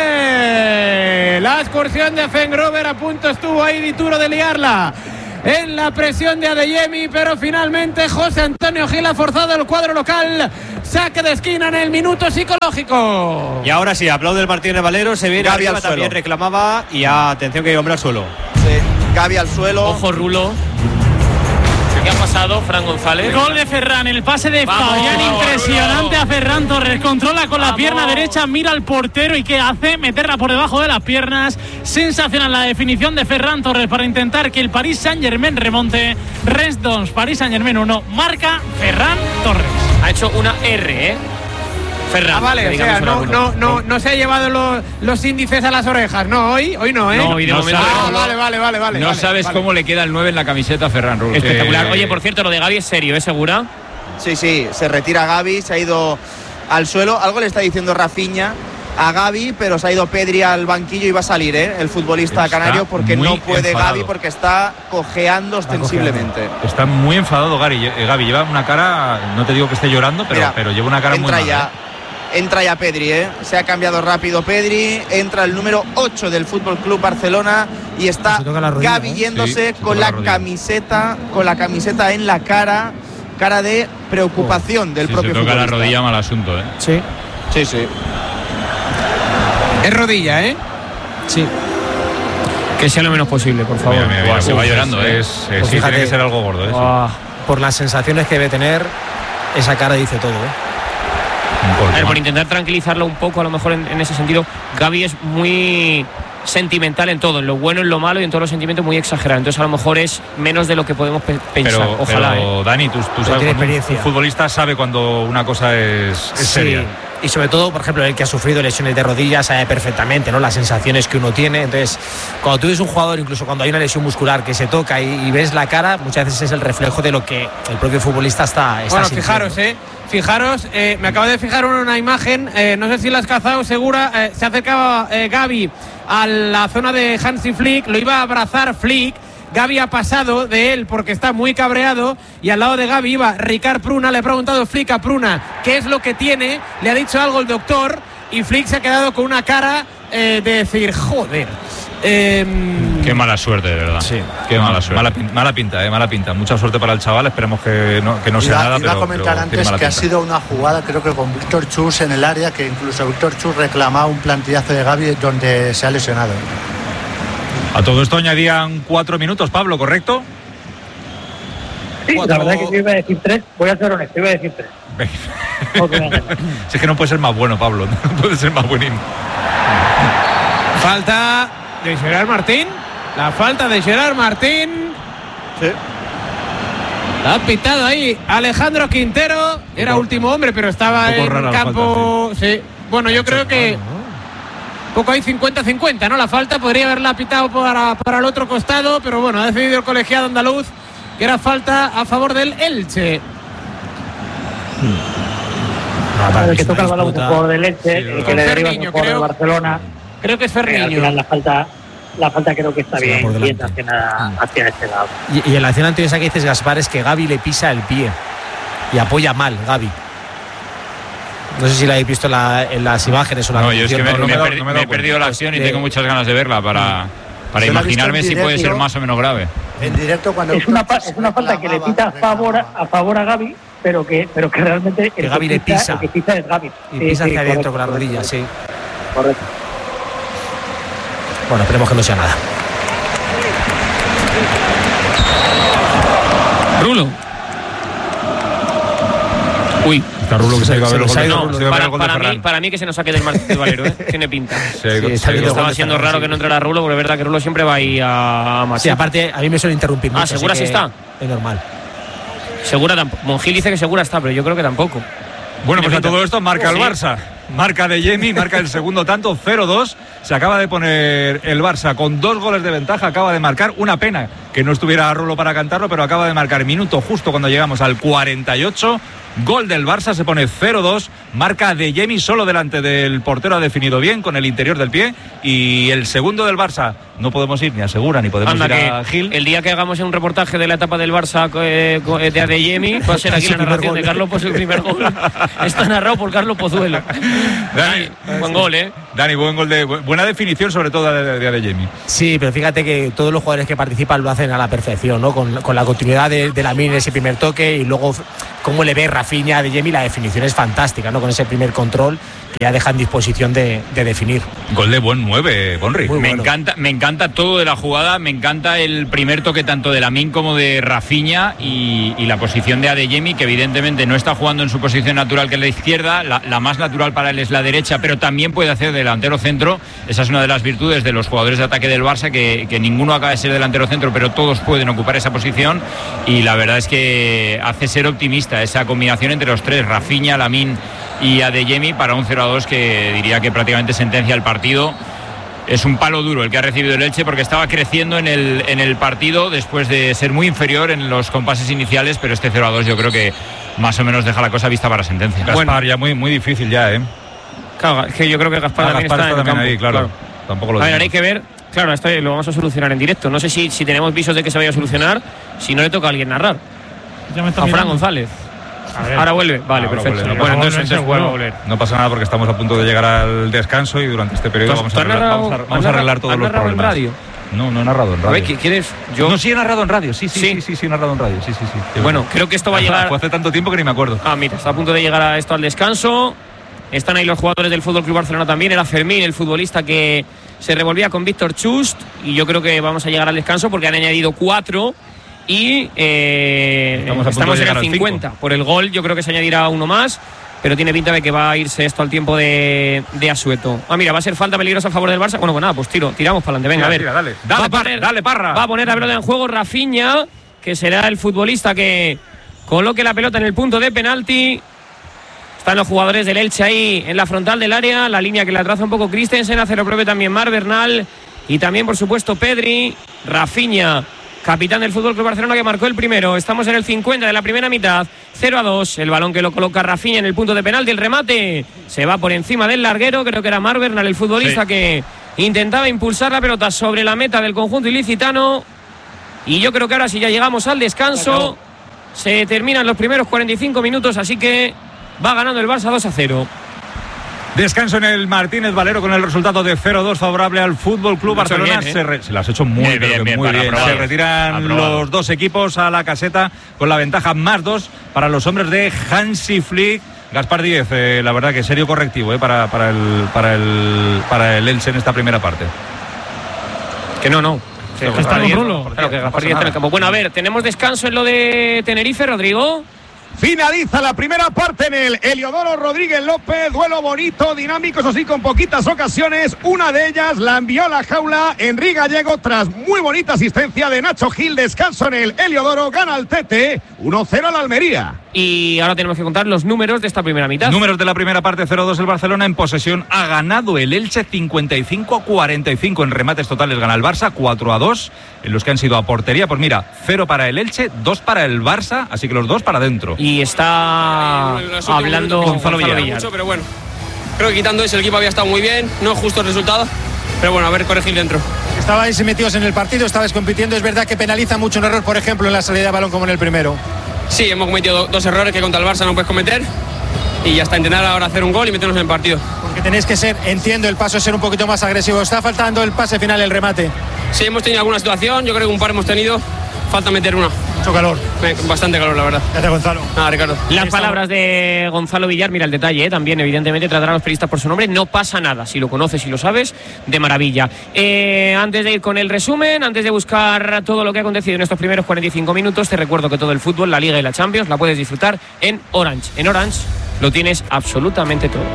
Elche. La excursión de Fengrover, a punto estuvo ahí Dituro de liarla en la presión de Adeyemi, pero finalmente José Antonio Gil ha forzado el cuadro local. Saque de esquina en el minuto psicológico. Y ahora sí, aplaude el Martínez Valero, se viene Gavi arriba, al suelo. también reclamaba, y atención que hay hombre al suelo. Sí, Gavi al suelo. Ojo, Rulo. ¿Qué ha pasado, Fran González? Gol de Ferran, el pase de Fabián, impresionante a Ferran Torres. Controla con la Vamos. pierna derecha, mira al portero y ¿qué hace? Meterla por debajo de las piernas. Sensacional la definición de Ferran Torres para intentar que el Paris Saint-Germain remonte. Rennes dos, Paris Saint-Germain uno. Marca Ferran Torres. Ha hecho una R, ¿eh? Ferran. Ah, vale, o sea, no, no, no, no se ha llevado los, los índices a las orejas. No, hoy, hoy no, ¿eh? No, hoy de No momento. sabe. Ah, vale, vale, vale, vale. No vale, sabes vale. cómo le queda el nueve en la camiseta a Ferran Rulo. Espectacular. Eh, Oye, por cierto, lo de Gavi es serio, ¿eh? ¿Segura? Sí, sí, se retira Gavi, se ha ido al suelo. Algo le está diciendo Rafinha a Gavi, pero se ha ido Pedri al banquillo y va a salir, ¿eh? El futbolista Está canario, porque muy no puede enfadado. Gavi, porque está cojeando ostensiblemente. Está muy enfadado Gary, eh, Gavi. Lleva una cara, no te digo que esté llorando, pero, Mira, pero lleva una cara muy entra mala. ya, ¿eh? entra ya Pedri, ¿eh? Se ha cambiado rápido Pedri, entra el número ocho del Fútbol Club Barcelona y está Se toca la rodilla, Gavi ¿eh? yéndose Sí, se con toca la, la rodilla. camiseta, con la camiseta en la cara, cara de preocupación del Si propio se toca la futbolista. rodilla, mal asunto, ¿eh? Sí, Sí, sí. Es rodilla, ¿eh? sí. Que sea lo menos posible, por favor. Mira, mira, mira, Buah, se va uf, llorando, ¿eh? es, es- Pues sí, fíjate. tiene que ser algo gordo, ¿eh? Sí. Ah. Por las sensaciones que debe tener, esa cara dice todo, ¿eh? Porque, A ver, por man, intentar tranquilizarlo un poco, a lo mejor en, en ese sentido, Gavi es muy sentimental en todo, en lo bueno, en lo malo y en todos los sentimientos muy exagerado. Entonces, a lo mejor es menos de lo que podemos pe- pensar. pero, Ojalá, pero, ¿eh? Dani, tú, tú Pero sabes, tiene cuando un- experiencia. un futbolista sabe cuando una cosa es, es Sí, seria. y sobre todo, por ejemplo, el que ha sufrido lesiones de rodillas sabe perfectamente, ¿no?, las sensaciones que uno tiene. Entonces, cuando tú eres un jugador, incluso cuando hay una lesión muscular que se toca y, y ves la cara, muchas veces es el reflejo de lo que el propio futbolista está, está Bueno, sintiendo. fijaros, eh. Fijaros, eh, me acabo de fijar en una imagen, eh, no sé si la has cazado, segura. Eh, se acercaba eh, Gavi a la zona de Hansi Flick, lo iba a abrazar Flick. Gavi ha pasado de él porque está muy cabreado y al lado de Gavi iba Ricard Pruna. Le ha preguntado Flick a Pruna qué es lo que tiene, le ha dicho algo el doctor y Flick se ha quedado con una cara eh, de decir, joder. Eh, Qué mala suerte, de verdad. Sí, Qué mala suerte. Mala, pin- mala pinta, eh, mala pinta. Mucha suerte para el chaval. Esperemos que no, que no sea iba, nada. iba pero, a comentar pero tiene antes mala que ha pinta. sido una jugada, creo que con Víctor Chus en el área, que incluso Víctor Chus reclamaba un plantillazo de Gavi donde se ha lesionado. A todo esto añadían cuatro minutos, Pablo, ¿correcto? Sí, Cuatro- la verdad que yo iba a decir tres, voy a ser honesto, iba a decir tres. No te voy a engañar. Si es que no puede ser más bueno, Pablo. No puede ser más buenín. falta de Gerard Martín. La falta de Gerard Martín. Sí. La ha pitado ahí Alejandro Quintero. Era poco- último hombre, pero estaba un poco en rara la campo. Sí. Bueno, yo creo que poco hay cincuenta cincuenta, ¿no? La falta podría haberla pitado para, para el otro costado, pero bueno, ha decidido el colegiado andaluz que era falta a favor del Elche. No, Para el es que una toca el balón un disputa. jugador del Elche, Sí, el que con le deriva Ferniño, un jugador creo. de Barcelona. Creo que es Eh, al Ferniño. final la falta, la falta creo que está Se va bien, por bien delante. sancionada hacia este lado. Y, y en la acción anterior esa que dices, Gaspar, es que Gavi le pisa el pie y apoya mal, Gavi. No sé si la habéis visto en, la- en las imágenes o la No, yo es que me, repetición, no me me he he dado- perdi- no me he me he dado cuenta. perdido la acción y De- tengo muchas ganas de verla para, para Yo la he visto imaginarme en si puede ser directo. más o menos grave. En directo cuando Es una, Víctor fa- Chus es una falta que le reclamaba- pita a favor, reclamaba. a favor a Gavi, pero que, pero que realmente Que el Gavi le pisa. el que pisa es Gavi. y Sí, pisa sí, hacia adentro correcto, con la correcto, rodilla, sí. Correcto. Bueno, esperemos que no sea nada. Rulo. Uy. Está Rulo que se ha ido a ver el Se gol de- nos ha ido se ha Rulo. ido a ver Para, el gol de para mí, Ferran. para mí que se nos saque del Martín de Valero, ¿eh? Tiene pinta. Se ha ido- Sí, se ha ido- está Estaba de siendo Ferran, raro sí. que no entrara Rulo, porque es verdad que Rulo siempre va ahí a, a Sí, machete. aparte, a mí me suele interrumpir mucho. Ah, ¿segura así sí que está? Es normal. Segura tampoco. Monjil dice que segura está, pero yo creo que tampoco. Bueno, pues a pinta. todo esto marca el Sí. Barça. Marca de Yemi, marca el segundo tanto, cero dos. Se acaba de poner el Barça con dos goles de ventaja. Acaba de marcar, una pena que no estuviera Rulo para cantarlo, pero acaba de marcar minuto justo cuando llegamos al cuarenta y ocho. Gol del Barça, se pone cero dos. Marca de Yemi solo delante del portero, ha definido bien con el interior del pie. Y el segundo del Barça, no podemos ir ni a Segura ni podemos Anda, ir que a Gil. el día que hagamos un reportaje de la etapa del Barça eh, co- eh, de Adeyemi, va a ser aquí Su la primer narración gol. de Carlos Pozuelo, el primer gol. Está narrado por Carlos Pozuelo. Dani, Ay, buen gol, ¿eh? Dani, buen gol de bu- buena definición, sobre todo de, de Adeyemi. Sí, pero fíjate que todos los jugadores que participan lo hacen a la perfección, ¿no? Con, con la continuidad de, de Lamine en ese primer toque y luego cómo le ve Rafinha de Yemi, la definición es fantástica, ¿no? Con ese primer control ya deja en disposición de, de definir. Gol de buen nueve, Bonri. Me bueno. encanta, me encanta todo de la jugada, me encanta el primer toque tanto de Lamine como de Rafinha y, y la posición de Adeyemi, que evidentemente no está jugando en su posición natural, que es la izquierda, la, la más natural para él es la derecha, pero también puede hacer delantero centro. Esa es una de las virtudes de los jugadores de ataque del Barça, que, que ninguno acaba de ser delantero centro, pero todos pueden ocupar esa posición, y la verdad es que hace ser optimista esa combinación entre los tres, Rafinha, Lamine y Adeyemi, para un cero a dos que diría que prácticamente sentencia el partido. Es un palo duro el que ha recibido el Elche, porque estaba creciendo en el, en el partido después de ser muy inferior en los compases iniciales, pero este cero a dos yo creo que más o menos deja la cosa vista para sentencia. Gaspar, bueno, ya muy, muy difícil ya, ¿eh? Claro, es que yo creo que Gaspar, ah, también Gaspar está, está en también campo, ahí, claro. claro. Tampoco lo a ver, hay que ver, claro, esto lo vamos a solucionar en directo. No sé si, si tenemos visos de que se vaya a solucionar, si no le toca a alguien narrar. Ya me está a mirando. Fran González. Ahora vuelve, vale, ahora perfecto. Vuelve. Bueno, No, entonces, entonces vuelve a volver. No pasa nada porque estamos a punto de llegar al descanso y durante este periodo vamos a arreglar, narrado, vamos a, vamos a arreglar todos los problemas. En radio? No, no he narrado en radio. A ver, ¿quieres? Yo... No, sí he narrado en radio, sí, sí, sí, sí, sí, sí he narrado en radio, sí, sí, sí. Bueno, creo que esto va a llegar... Fue hace tanto tiempo que ni me acuerdo. Ah, mira, está a punto de llegar a esto al descanso. Están ahí los jugadores del Fútbol Club Barcelona también. Era Fermín, el futbolista que se revolvía con Víctor Chust, y yo creo que vamos a llegar al descanso porque han añadido cuatro. Y eh, estamos, estamos en el cincuenta. Por el gol yo creo que se añadirá uno más, pero tiene pinta de que va a irse esto al tiempo de, de Asueto. Ah, mira, va a ser falta peligrosa a favor del Barça. Bueno, pues nada, pues tiro, tiramos para adelante. Venga, tira, a ver. Tira, dale, dale, va, a poner, dale, Parra. Va a poner la pelota en juego Rafinha, que será el futbolista que coloque la pelota en el punto de penalti. Están los jugadores del Elche ahí en la frontal del área, la línea que la traza un poco Christensen, hace lo propio también Mar Bernal y también, por supuesto, Pedri. Rafinha, capitán del Fútbol Club Barcelona, que marcó el primero. Estamos en el cincuenta de la primera mitad, cero a dos. El balón que lo coloca Rafinha en el punto de penalti. El remate se va por encima del larguero. Creo que era Mar Bernal, el futbolista, sí, que intentaba impulsar la pelota sobre la meta del conjunto ilicitano. Y yo creo que ahora sí ya llegamos al descanso. Se terminan los primeros cuarenta y cinco minutos, así que va ganando el Barça dos a cero. Descanso en el Martínez Valero con el resultado de cero dos favorable al Fútbol Club Barcelona. Bien, ¿eh? se, re, se las ha hecho muy bien, bien, bien, muy bien. Se retiran aprobado. Los dos equipos a la caseta con la ventaja más dos para los hombres de Hansi Flick. Gaspar Díez, eh, la verdad que serio correctivo eh, para, para, el, para, el, para el Elche en esta primera parte. Que no, no. Que está con Rulo. Claro, que Gaspar Díez en el campo. Bueno, a ver, tenemos descanso en lo de Tenerife, Rodrigo. Finaliza la primera parte en el Heliodoro Rodríguez López. Duelo bonito, dinámico, eso sí, con poquitas ocasiones. Una de ellas la envió a la jaula Enrique Gallego tras muy bonita asistencia de Nacho Gil. Descanso en el Heliodoro, gana el Tete, uno cero al Almería. Y ahora tenemos que contar los números de esta primera mitad. Números de la primera parte, cero dos el Barcelona. En posesión ha ganado el Elche cincuenta y cinco a cuarenta y cinco. En remates totales gana el Barça cuatro a dos. En los que han sido a portería, pues mira, cero para el Elche, dos para el Barça, así que los dos para adentro. Y está hablando Gonzalo Villar. Mucho, pero bueno, creo que quitando eso el equipo había estado muy bien, no es justo el resultado, pero bueno, a ver, corregir dentro. Estabais metidos en el partido, estabais compitiendo, es verdad que penaliza mucho un error, por ejemplo, en la salida de balón como en el primero. Sí, hemos cometido dos errores que contra el Barça no puedes cometer y ya está, intentar ahora hacer un gol y meternos en el partido. Porque tenéis que ser, entiendo, el paso es ser un poquito más agresivo, está faltando el pase final, el remate. Sí, hemos tenido alguna situación, yo creo que un par hemos tenido, falta meter una. Mucho calor. Bastante calor, la verdad. Gracias, Gonzalo. Nada, Ricardo. Las palabras de Gonzalo Villar, mira el detalle, ¿eh? También evidentemente tratarán a los periodistas por su nombre, no pasa nada, si lo conoces y lo sabes, de maravilla. Eh, antes de ir con el resumen, antes de buscar todo lo que ha acontecido en estos primeros cuarenta y cinco minutos, te recuerdo que todo el fútbol, la Liga y la Champions, la puedes disfrutar en Orange. En Orange lo tienes absolutamente todo.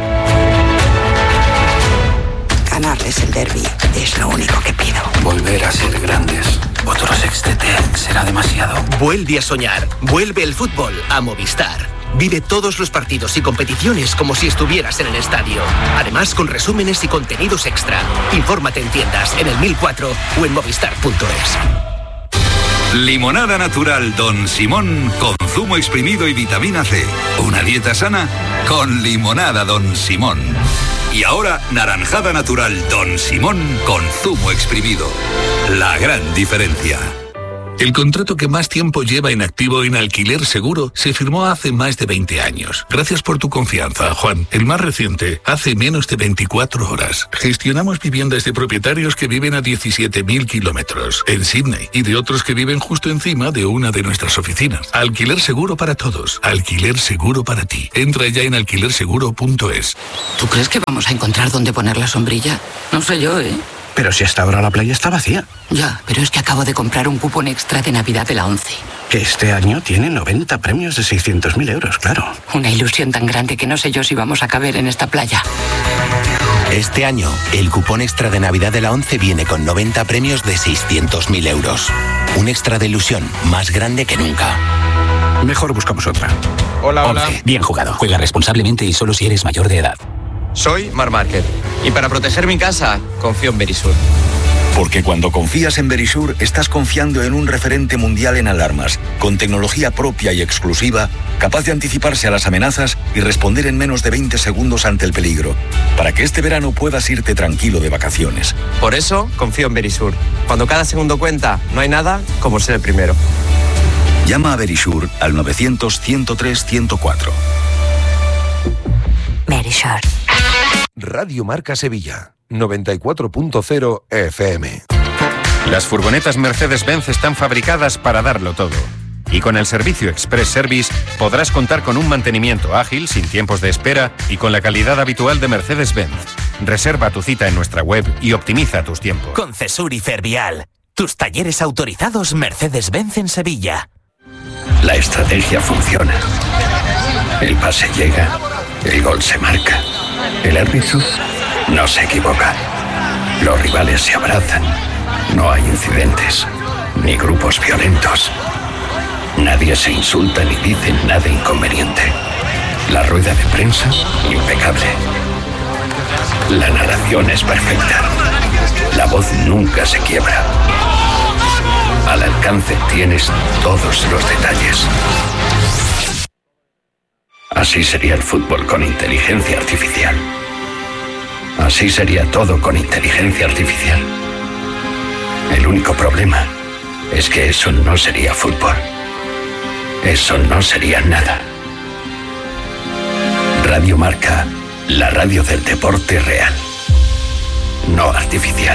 Ganarles el derbi es lo único que pido. Volver a ser grandes. Otro sextete será demasiado. Vuelve a soñar. Vuelve el fútbol a Movistar. Vive todos los partidos y competiciones como si estuvieras en el estadio. Además, con resúmenes y contenidos extra. Infórmate en tiendas, en el mil cuatro o en movistar punto es. Limonada natural Don Simón con zumo exprimido y vitamina C. Una dieta sana con limonada Don Simón. Y ahora, naranjada natural Don Simón con zumo exprimido. La gran diferencia. El contrato que más tiempo lleva en activo en Alquiler Seguro se firmó hace más de veinte años. Gracias por tu confianza, Juan. El más reciente, hace menos de veinticuatro horas. Gestionamos viviendas de propietarios que viven a diecisiete mil kilómetros en Sydney y de otros que viven justo encima de una de nuestras oficinas. Alquiler Seguro para todos. Alquiler Seguro para ti. Entra ya en alquiler seguro punto es. ¿Tú crees que vamos a encontrar dónde poner la sombrilla? No sé yo, ¿eh? Pero si hasta ahora la playa está vacía. Ya, pero es que acabo de comprar un cupón extra de Navidad de la ONCE. Que este año tiene noventa premios de seiscientos mil euros, claro. Una ilusión tan grande que no sé yo si vamos a caber en esta playa. Este año, el cupón extra de Navidad de la ONCE viene con noventa premios de seiscientos mil euros. Un extra de ilusión más grande que nunca. Mejor buscamos otra. Hola, hola. ONCE. Bien jugado. Juega responsablemente y solo si eres mayor de edad. Soy Mar Márquez y para proteger mi casa confío en Verisur. Porque cuando confías en Verisur, estás confiando en un referente mundial en alarmas, con tecnología propia y exclusiva, capaz de anticiparse a las amenazas y responder en menos de veinte segundos ante el peligro, para que este verano puedas irte tranquilo de vacaciones. Por eso confío en Verisur. Cuando cada segundo cuenta, no hay nada como ser el primero. Llama a Verisur al novecientos, ciento tres, ciento cuatro. Verisur. Radio Marca Sevilla, noventa y cuatro punto cero F M. Las furgonetas Mercedes-Benz están fabricadas para darlo todo. Y con el servicio Express Service podrás contar con un mantenimiento ágil, sin tiempos de espera y con la calidad habitual de Mercedes-Benz. Reserva tu cita en nuestra web y optimiza tus tiempos. Con Cesur y Fervial, tus talleres autorizados Mercedes-Benz en Sevilla. La estrategia funciona. El pase llega, el gol se marca. El árbitro no se equivoca. Los rivales se abrazan. No hay incidentes, ni grupos violentos. Nadie se insulta ni dice nada inconveniente. La rueda de prensa, impecable. La narración es perfecta. La voz nunca se quiebra. Al alcance tienes todos los detalles. Así sería el fútbol con inteligencia artificial. Así sería todo con inteligencia artificial. El único problema es que eso no sería fútbol. Eso no sería nada. Radio Marca, la radio del deporte real, no artificial.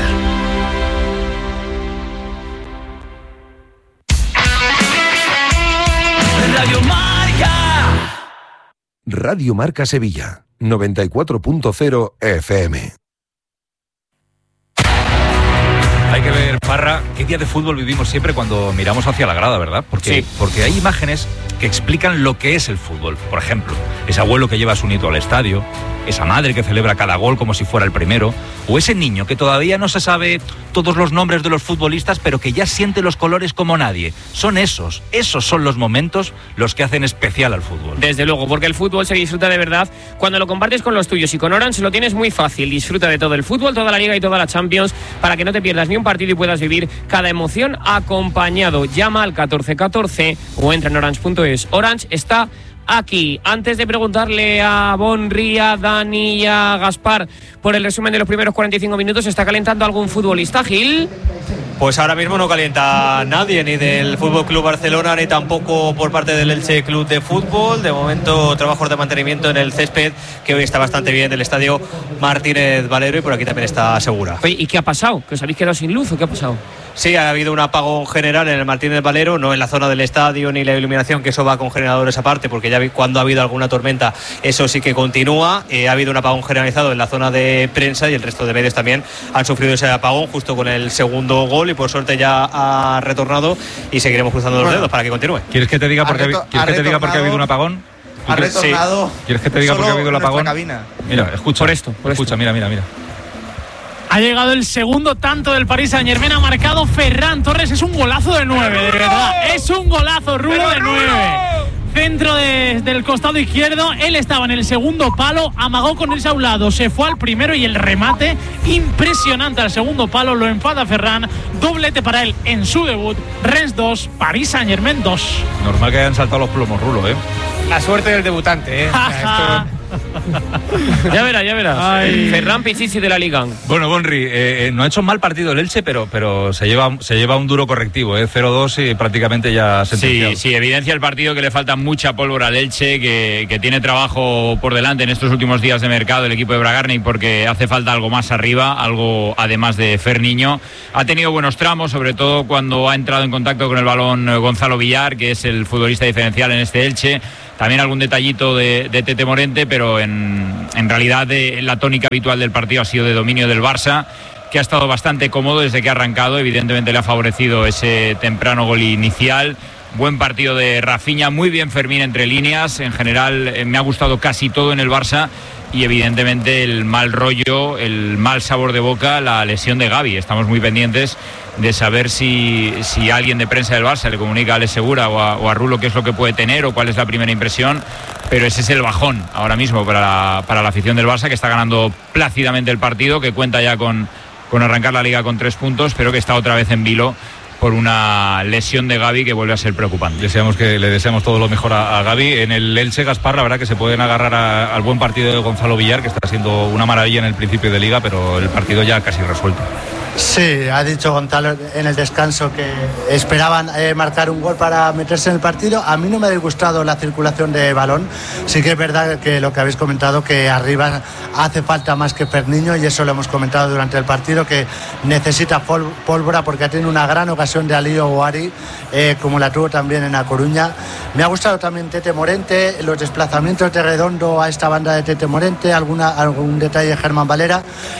Radio Marca. Radio Marca Sevilla, noventa y cuatro punto cero F M. Hay que ver, Parra, qué día de fútbol vivimos siempre cuando miramos hacia la grada, ¿verdad? Porque, sí. porque hay imágenes que explican lo que es el fútbol. Por ejemplo, ese abuelo que lleva a su nieto al estadio, esa madre que celebra cada gol como si fuera el primero, o ese niño que todavía no se sabe todos los nombres de los futbolistas, pero que ya siente los colores como nadie. Son esos, esos son los momentos los que hacen especial al fútbol. Desde luego, porque el fútbol se disfruta de verdad cuando lo compartes con los tuyos, y con Orange lo tienes muy fácil. Disfruta de todo el fútbol, toda la Liga y toda la Champions, para que no te pierdas ni un partido y puedas vivir cada emoción acompañado. Llama al catorce catorce o entra en orange punto es. Orange está aquí. Antes de preguntarle a Bonri, a Dani y a Gaspar por el resumen de los primeros cuarenta y cinco minutos, ¿está calentando algún futbolista, Gil? Pues ahora mismo no calienta nadie, ni del F C Barcelona, ni tampoco por parte del Elche Club de Fútbol. De momento, trabajos de mantenimiento en el césped, que hoy está bastante bien, del estadio Martínez Valero, y por aquí también está Segura. Oye, ¿y qué ha pasado? ¿Que os habéis quedado sin luz o qué ha pasado? Sí, ha habido un apagón general en el Martínez Valero, no en la zona del estadio ni la iluminación, que eso va con generadores aparte, porque ya vi, cuando ha habido alguna tormenta eso sí que continúa. Eh, ha habido un apagón generalizado en la zona de prensa, y el resto de medios también han sufrido ese apagón justo con el segundo gol, y por suerte ya ha retornado y seguiremos cruzando los bueno, dedos para que continúe. ¿Quieres que te diga por qué ha, ha habido un apagón? Ha retornado. Sí. ¿Quieres que te diga por qué ha habido el apagón? Cabina. Mira, escucha por esto, por escucha, esto. mira, mira, mira. Ha llegado el segundo tanto del Paris Saint-Germain, ha marcado Ferran Torres, es un golazo de nueve, de verdad, es un golazo, Rulo de nueve. Centro de, del costado izquierdo, él estaba en el segundo palo, amagó con ese a un lado, se fue al primero, y el remate impresionante al segundo palo, lo enfada Ferran, doblete para él en su debut. Rennes dos, Paris Saint-Germain dos. Normal que hayan saltado los plomos, Rulo, ¿eh? La suerte del debutante, ¿eh? O sea, esto Ya verás, ya verás. Ay. Ferran Pichichi de la Liga. Bueno, Bonri, eh, no ha hecho mal partido el Elche, pero, pero se lleva se lleva un duro correctivo, ¿eh? cero dos y prácticamente ya sentenciado. Sí, sí, evidencia el partido que le falta mucha pólvora al Elche, que, que tiene trabajo por delante en estos últimos días de mercado el equipo de Bragarnik, porque hace falta algo más arriba, algo además de Ferniño. Ha tenido buenos tramos, sobre todo cuando ha entrado en contacto con el balón Gonzalo Villar, que es el futbolista diferencial en este Elche. También algún detallito de, de Tete Morente, pero en, en realidad de, la tónica habitual del partido ha sido de dominio del Barça, que ha estado bastante cómodo desde que ha arrancado. Evidentemente le ha favorecido ese temprano gol inicial. Buen partido de Rafinha, muy bien Fermín entre líneas. En general eh, me ha gustado casi todo en el Barça. Y evidentemente el mal rollo, el mal sabor de boca, la lesión de Gavi. Estamos muy pendientes de saber si, si alguien de prensa del Barça le comunica a Alex Segura o a, o a Rulo qué es lo que puede tener o cuál es la primera impresión. Pero ese es el bajón ahora mismo para la, para la afición del Barça, que está ganando plácidamente el partido, que cuenta ya con, con arrancar la Liga con tres puntos, pero que está otra vez en vilo por una lesión de Gavi que vuelve a ser preocupante. Deseamos que le deseamos todo lo mejor a, a Gavi. En el Elche, Gaspar, la verdad que se pueden agarrar a, al buen partido de Gonzalo Villar, que está siendo una maravilla en el principio de Liga, pero el partido ya casi resuelto. Sí, ha dicho Gonzalo en el descanso que esperaban eh, marcar un gol para meterse en el partido. A mí no me ha disgustado la circulación de balón. Sí que es verdad que lo que habéis comentado, que arriba hace falta más que Ferniño, y eso lo hemos comentado durante el partido, que necesita pól- pólvora porque ha tenido una gran ocasión de Alí Ouari, eh, como la tuvo también en A Coruña. Me ha gustado también Tete Morente, los desplazamientos de Redondo a esta banda de Tete Morente, alguna, algún detalle de Germán Valera.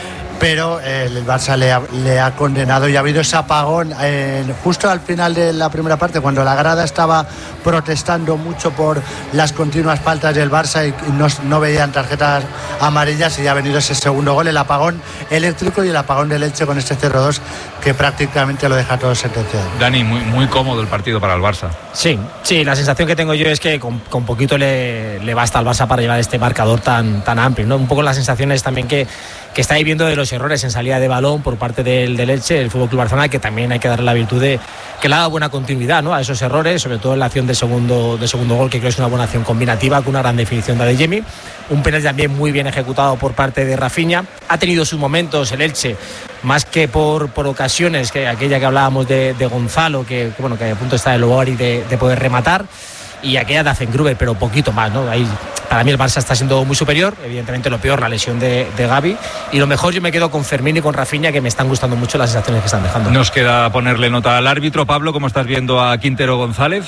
Pero eh, el Barça le ha, le ha condenado, y ha habido ese apagón eh, justo al final de la primera parte, cuando la grada estaba protestando mucho por las continuas faltas del Barça y, y no, no veían tarjetas amarillas, y ya ha venido ese segundo gol, el apagón eléctrico y el apagón del Elche con este cero dos que prácticamente lo deja todo sentenciado. Dani, muy, muy cómodo el partido para el Barça. Sí, sí, la sensación que tengo yo es que con, con poquito le, le basta al Barça para llevar este marcador tan, tan amplio, ¿no? Un poco las sensaciones también que, que está ahí viendo de los errores en salida de balón por parte del, del Elche, el F C Barcelona, que también hay que darle la virtud de que le ha dado buena continuidad, ¿no?, a esos errores, sobre todo en la acción de segundo, de segundo gol, que creo que es una buena acción combinativa con una gran definición de Adeyemi. Un penal también muy bien ejecutado por parte de Rafinha. Ha tenido sus momentos el Elche, más que por, por ocasiones, que aquella que hablábamos de, de Gonzalo, que, que bueno, que a punto está el Ouari de, de poder rematar, y aquella de Azengruber, pero poquito más, ¿no? Ahí, para mí el Barça está siendo muy superior. Evidentemente lo peor, la lesión de, de Gavi, y lo mejor yo me quedo con Fermín y con Rafinha, que me están gustando mucho las sensaciones que están dejando. Nos queda ponerle nota al árbitro. Pablo, ¿cómo estás viendo a Quintero González?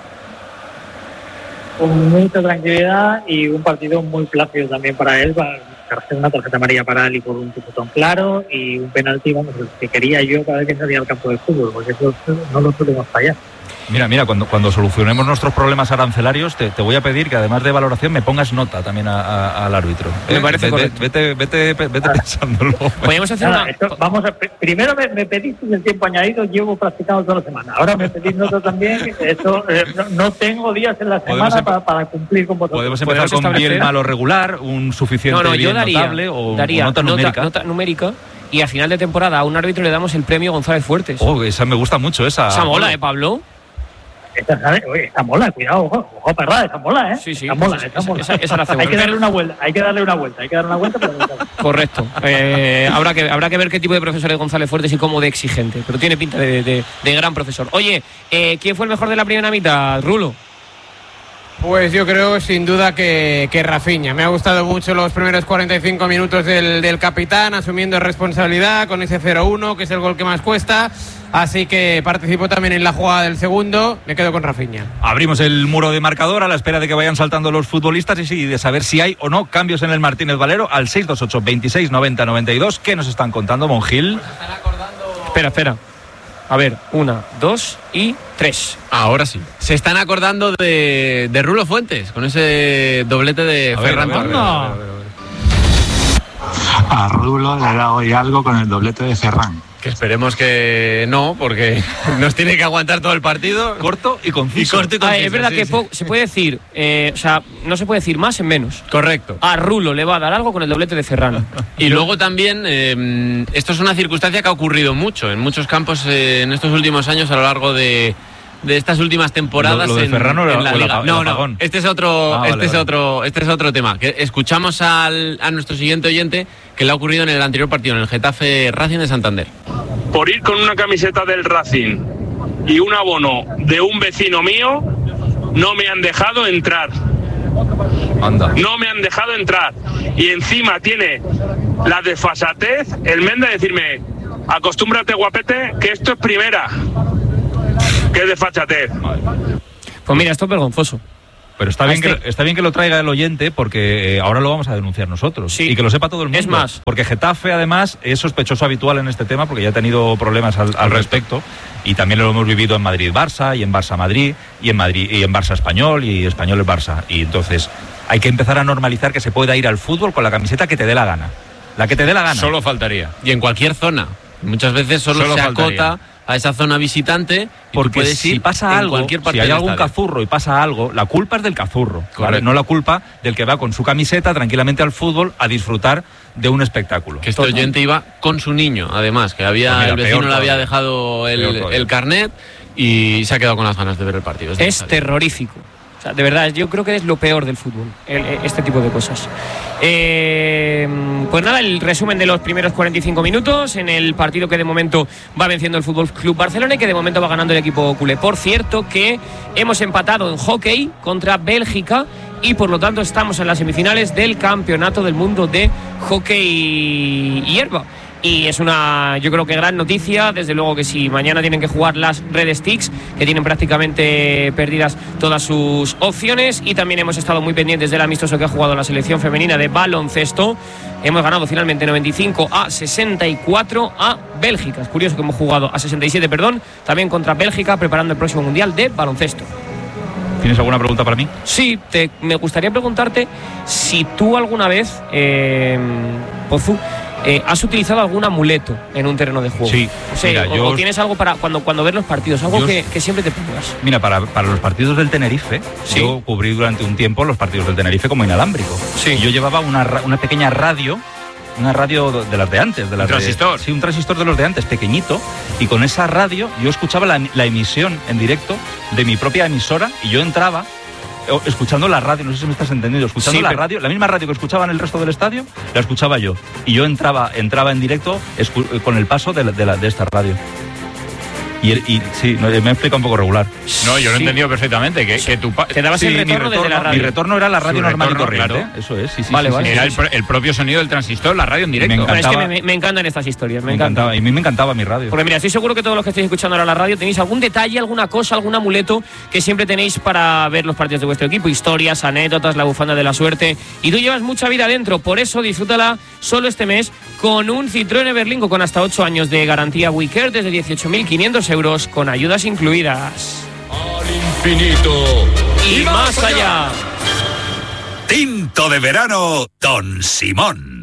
Con mucha tranquilidad y un partido muy plácido también para él, para hacer una tarjeta amarilla para él y por un tipotón claro, y un penalti, vamos, que quería yo cada vez que salía al campo de fútbol, porque eso no lo solemos fallar. Mira, mira, cuando, cuando solucionemos nuestros problemas arancelarios, te, te voy a pedir que además de valoración me pongas nota también a, a, al árbitro. Me eh, parece vete, correcto. Vete, vete, vete, vete pensándolo. Podríamos hacer Nada, una... esto, vamos a, primero me, me pediste el tiempo añadido, llevo practicando toda la semana. Ahora me pedís nota también, eso, eh, no, no tengo días en la semana para, para cumplir con vosotros. Podemos empezar ¿Podemos con establecer? bien, malo, regular, un suficiente, No, no, bien, yo daría, notable o daría nota nota, numérica. nota numérica, y a final de temporada a un árbitro le damos el premio González Fuertes. Oh, esa me gusta mucho, esa. Esa mola, ¿eh, Pablo? Esta, ¿sabes? Oye, esta mola, cuidado, ojo, ojo, perra, esta mola, ¿eh? Sí, sí. Esta mola, Esa- esta mola. esa- esa la hacemos. Hay que darle una vuelta, hay que darle una vuelta, hay que darle una vuelta, pero Correcto. Eh, habrá, que, habrá que ver qué tipo de profesor es González Fuertes y cómo de exigente, pero tiene pinta de, de, de gran profesor. Oye, eh, ¿quién fue el mejor de la primera mitad, Rulo? Pues yo creo sin duda que, que Rafinha. Me ha gustado mucho los primeros cuarenta y cinco minutos del, del capitán, asumiendo responsabilidad con ese cero uno, que es el gol que más cuesta. Así que participó también en la jugada del segundo. Me quedo con Rafinha. Abrimos el muro de marcador a la espera de que vayan saltando los futbolistas y sí, de saber si hay o no cambios en el Martínez Valero al seis dos ocho, veintiséis, noventa, noventa y dos. ¿Qué nos están contando, Monjil? Espera, espera. A ver, una, dos y tres. Ahora sí. Se están acordando de, de Rulo Fuentes, con ese doblete de A ver, Ferran a ver, Torres. a ver, a ver, A Rulo le da hoy algo con el doblete de Ferran. Que esperemos que no, porque nos tiene que aguantar todo el partido. Corto y conciso. Y corto y Ah, conciso, es verdad sí, que sí. po- se puede decir, eh, o sea, no se puede decir más en menos. Correcto. A Rulo le va a dar algo con el doblete de Ferran. Y luego también, eh, esto es una circunstancia que ha ocurrido mucho en muchos campos eh, en estos últimos años a lo largo de, de estas últimas temporadas. Lo, lo de en, Ferran en la o el Liga. apa- No, el no, apagón. este es otro, Ah, este vale, es vale. otro, este es otro tema. Que escuchamos al, a nuestro siguiente oyente que le ha ocurrido en el anterior partido, en el Getafe Racing de Santander. Por ir con una camiseta del Racing y un abono de un vecino mío, no me han dejado entrar. Anda. No me han dejado entrar. Y encima tiene la desfasatez, el Menda, de decirme, acostúmbrate, guapete, que esto es primera. Que es desfachatez. Pues mira, esto es vergonzoso. Pero está bien, Este- que, está bien que lo traiga el oyente porque eh, ahora lo vamos a denunciar nosotros. Sí. Y que lo sepa todo el mundo. Es más. Porque Getafe, además, es sospechoso habitual en este tema porque ya ha tenido problemas al, al respecto. Y también lo hemos vivido en Madrid-Barça, y en Barça-Madrid, y en Madrid y en Barça-Español, y Español-Barça. Y entonces hay que empezar a normalizar que se pueda ir al fútbol con la camiseta que te dé la gana. La que te dé la gana. Solo faltaría. Y en cualquier zona. Muchas veces solo, Solo se faltaría. acota a esa zona visitante. Y tú Porque puedes si ir pasa en algo, cualquier parte si hay del algún estadio. cazurro y pasa algo, la culpa es del cazurro, ¿vale? Correcto. No la culpa del que va con su camiseta tranquilamente al fútbol a disfrutar de un espectáculo. Que este oyente iba con su niño, además, que había Pues mira, el vecino peor le había todavía. dejado Peor el, todavía. el carnet y se ha quedado con las ganas de ver el partido. Es necesario. terrorífico. O sea, de verdad, yo creo que es lo peor del fútbol, el- este tipo de cosas. Eh, pues nada, el resumen de los primeros cuarenta y cinco minutos en el partido que de momento va venciendo el Fútbol Club Barcelona y que de momento va ganando el equipo culé. Por cierto, que hemos empatado en hockey contra Bélgica y por lo tanto estamos en las semifinales del Campeonato del Mundo de Hockey Hierba. Y es una, yo creo que gran noticia, desde luego que si mañana tienen que jugar las Red Sticks, que tienen prácticamente perdidas todas sus opciones, y también hemos estado muy pendientes del amistoso que ha jugado la selección femenina de baloncesto. Hemos ganado finalmente noventa y cinco a sesenta y cuatro a Bélgica. Es curioso que hemos jugado a sesenta y siete, perdón, también contra Bélgica, preparando el próximo Mundial de baloncesto. ¿Tienes alguna pregunta para mí? Sí, te, me gustaría preguntarte si tú alguna vez, eh, Pozu, eh, has utilizado algún amuleto en un terreno de juego. Sí, O, sea, mira, o- yo- o tienes algo para cuando, cuando ves los partidos, algo Yo- que, que siempre te pongas. Mira, para, para los partidos del Tenerife, Sí. yo cubrí durante un tiempo los partidos del Tenerife como inalámbrico. Sí. Y yo llevaba una, ra- una pequeña radio, una radio de las de antes. De las ¿Un de- transistor? sí, un transistor de los de antes, pequeñito. Y con esa radio yo escuchaba la, la emisión en directo de mi propia emisora y yo entraba eh, escuchando la radio, no sé si me estás entendiendo, escuchando Sí, la pero- radio, la misma radio que escuchaban el resto del estadio, la escuchaba yo. Y yo entraba, entraba en directo escu- con el paso de, la- de, la- de esta radio. Y, y sí, no, me he explicado un poco regular. No, yo lo he Sí. entendido perfectamente. Que, que tu pa- Te dabas Sí, el mi retorno desde la retorno- radio. Mi retorno era la radio Su normal y retorno, corriente. claro. Eso es, sí, sí. Vale, sí, vale. sí, Era sí. el, pro- el propio sonido del transistor, la radio en directo. Me Bueno, es que encantaba. me, me encantan estas historias, me, Me encantan. encantaba, y a mí me encantaba mi radio. Porque mira, estoy seguro que todos los que estáis escuchando ahora la radio tenéis algún detalle, alguna cosa, algún amuleto que siempre tenéis para ver los partidos de vuestro equipo, historias, anécdotas, la bufanda de la suerte. Y tú llevas mucha vida dentro, por eso disfrútala solo este mes con un Citroën Everlingo con hasta ocho años de garantía WeCare desde dieciocho mil quinientos euros con ayudas incluidas. Infinito. Y más allá. Tinto de verano, Don Simón.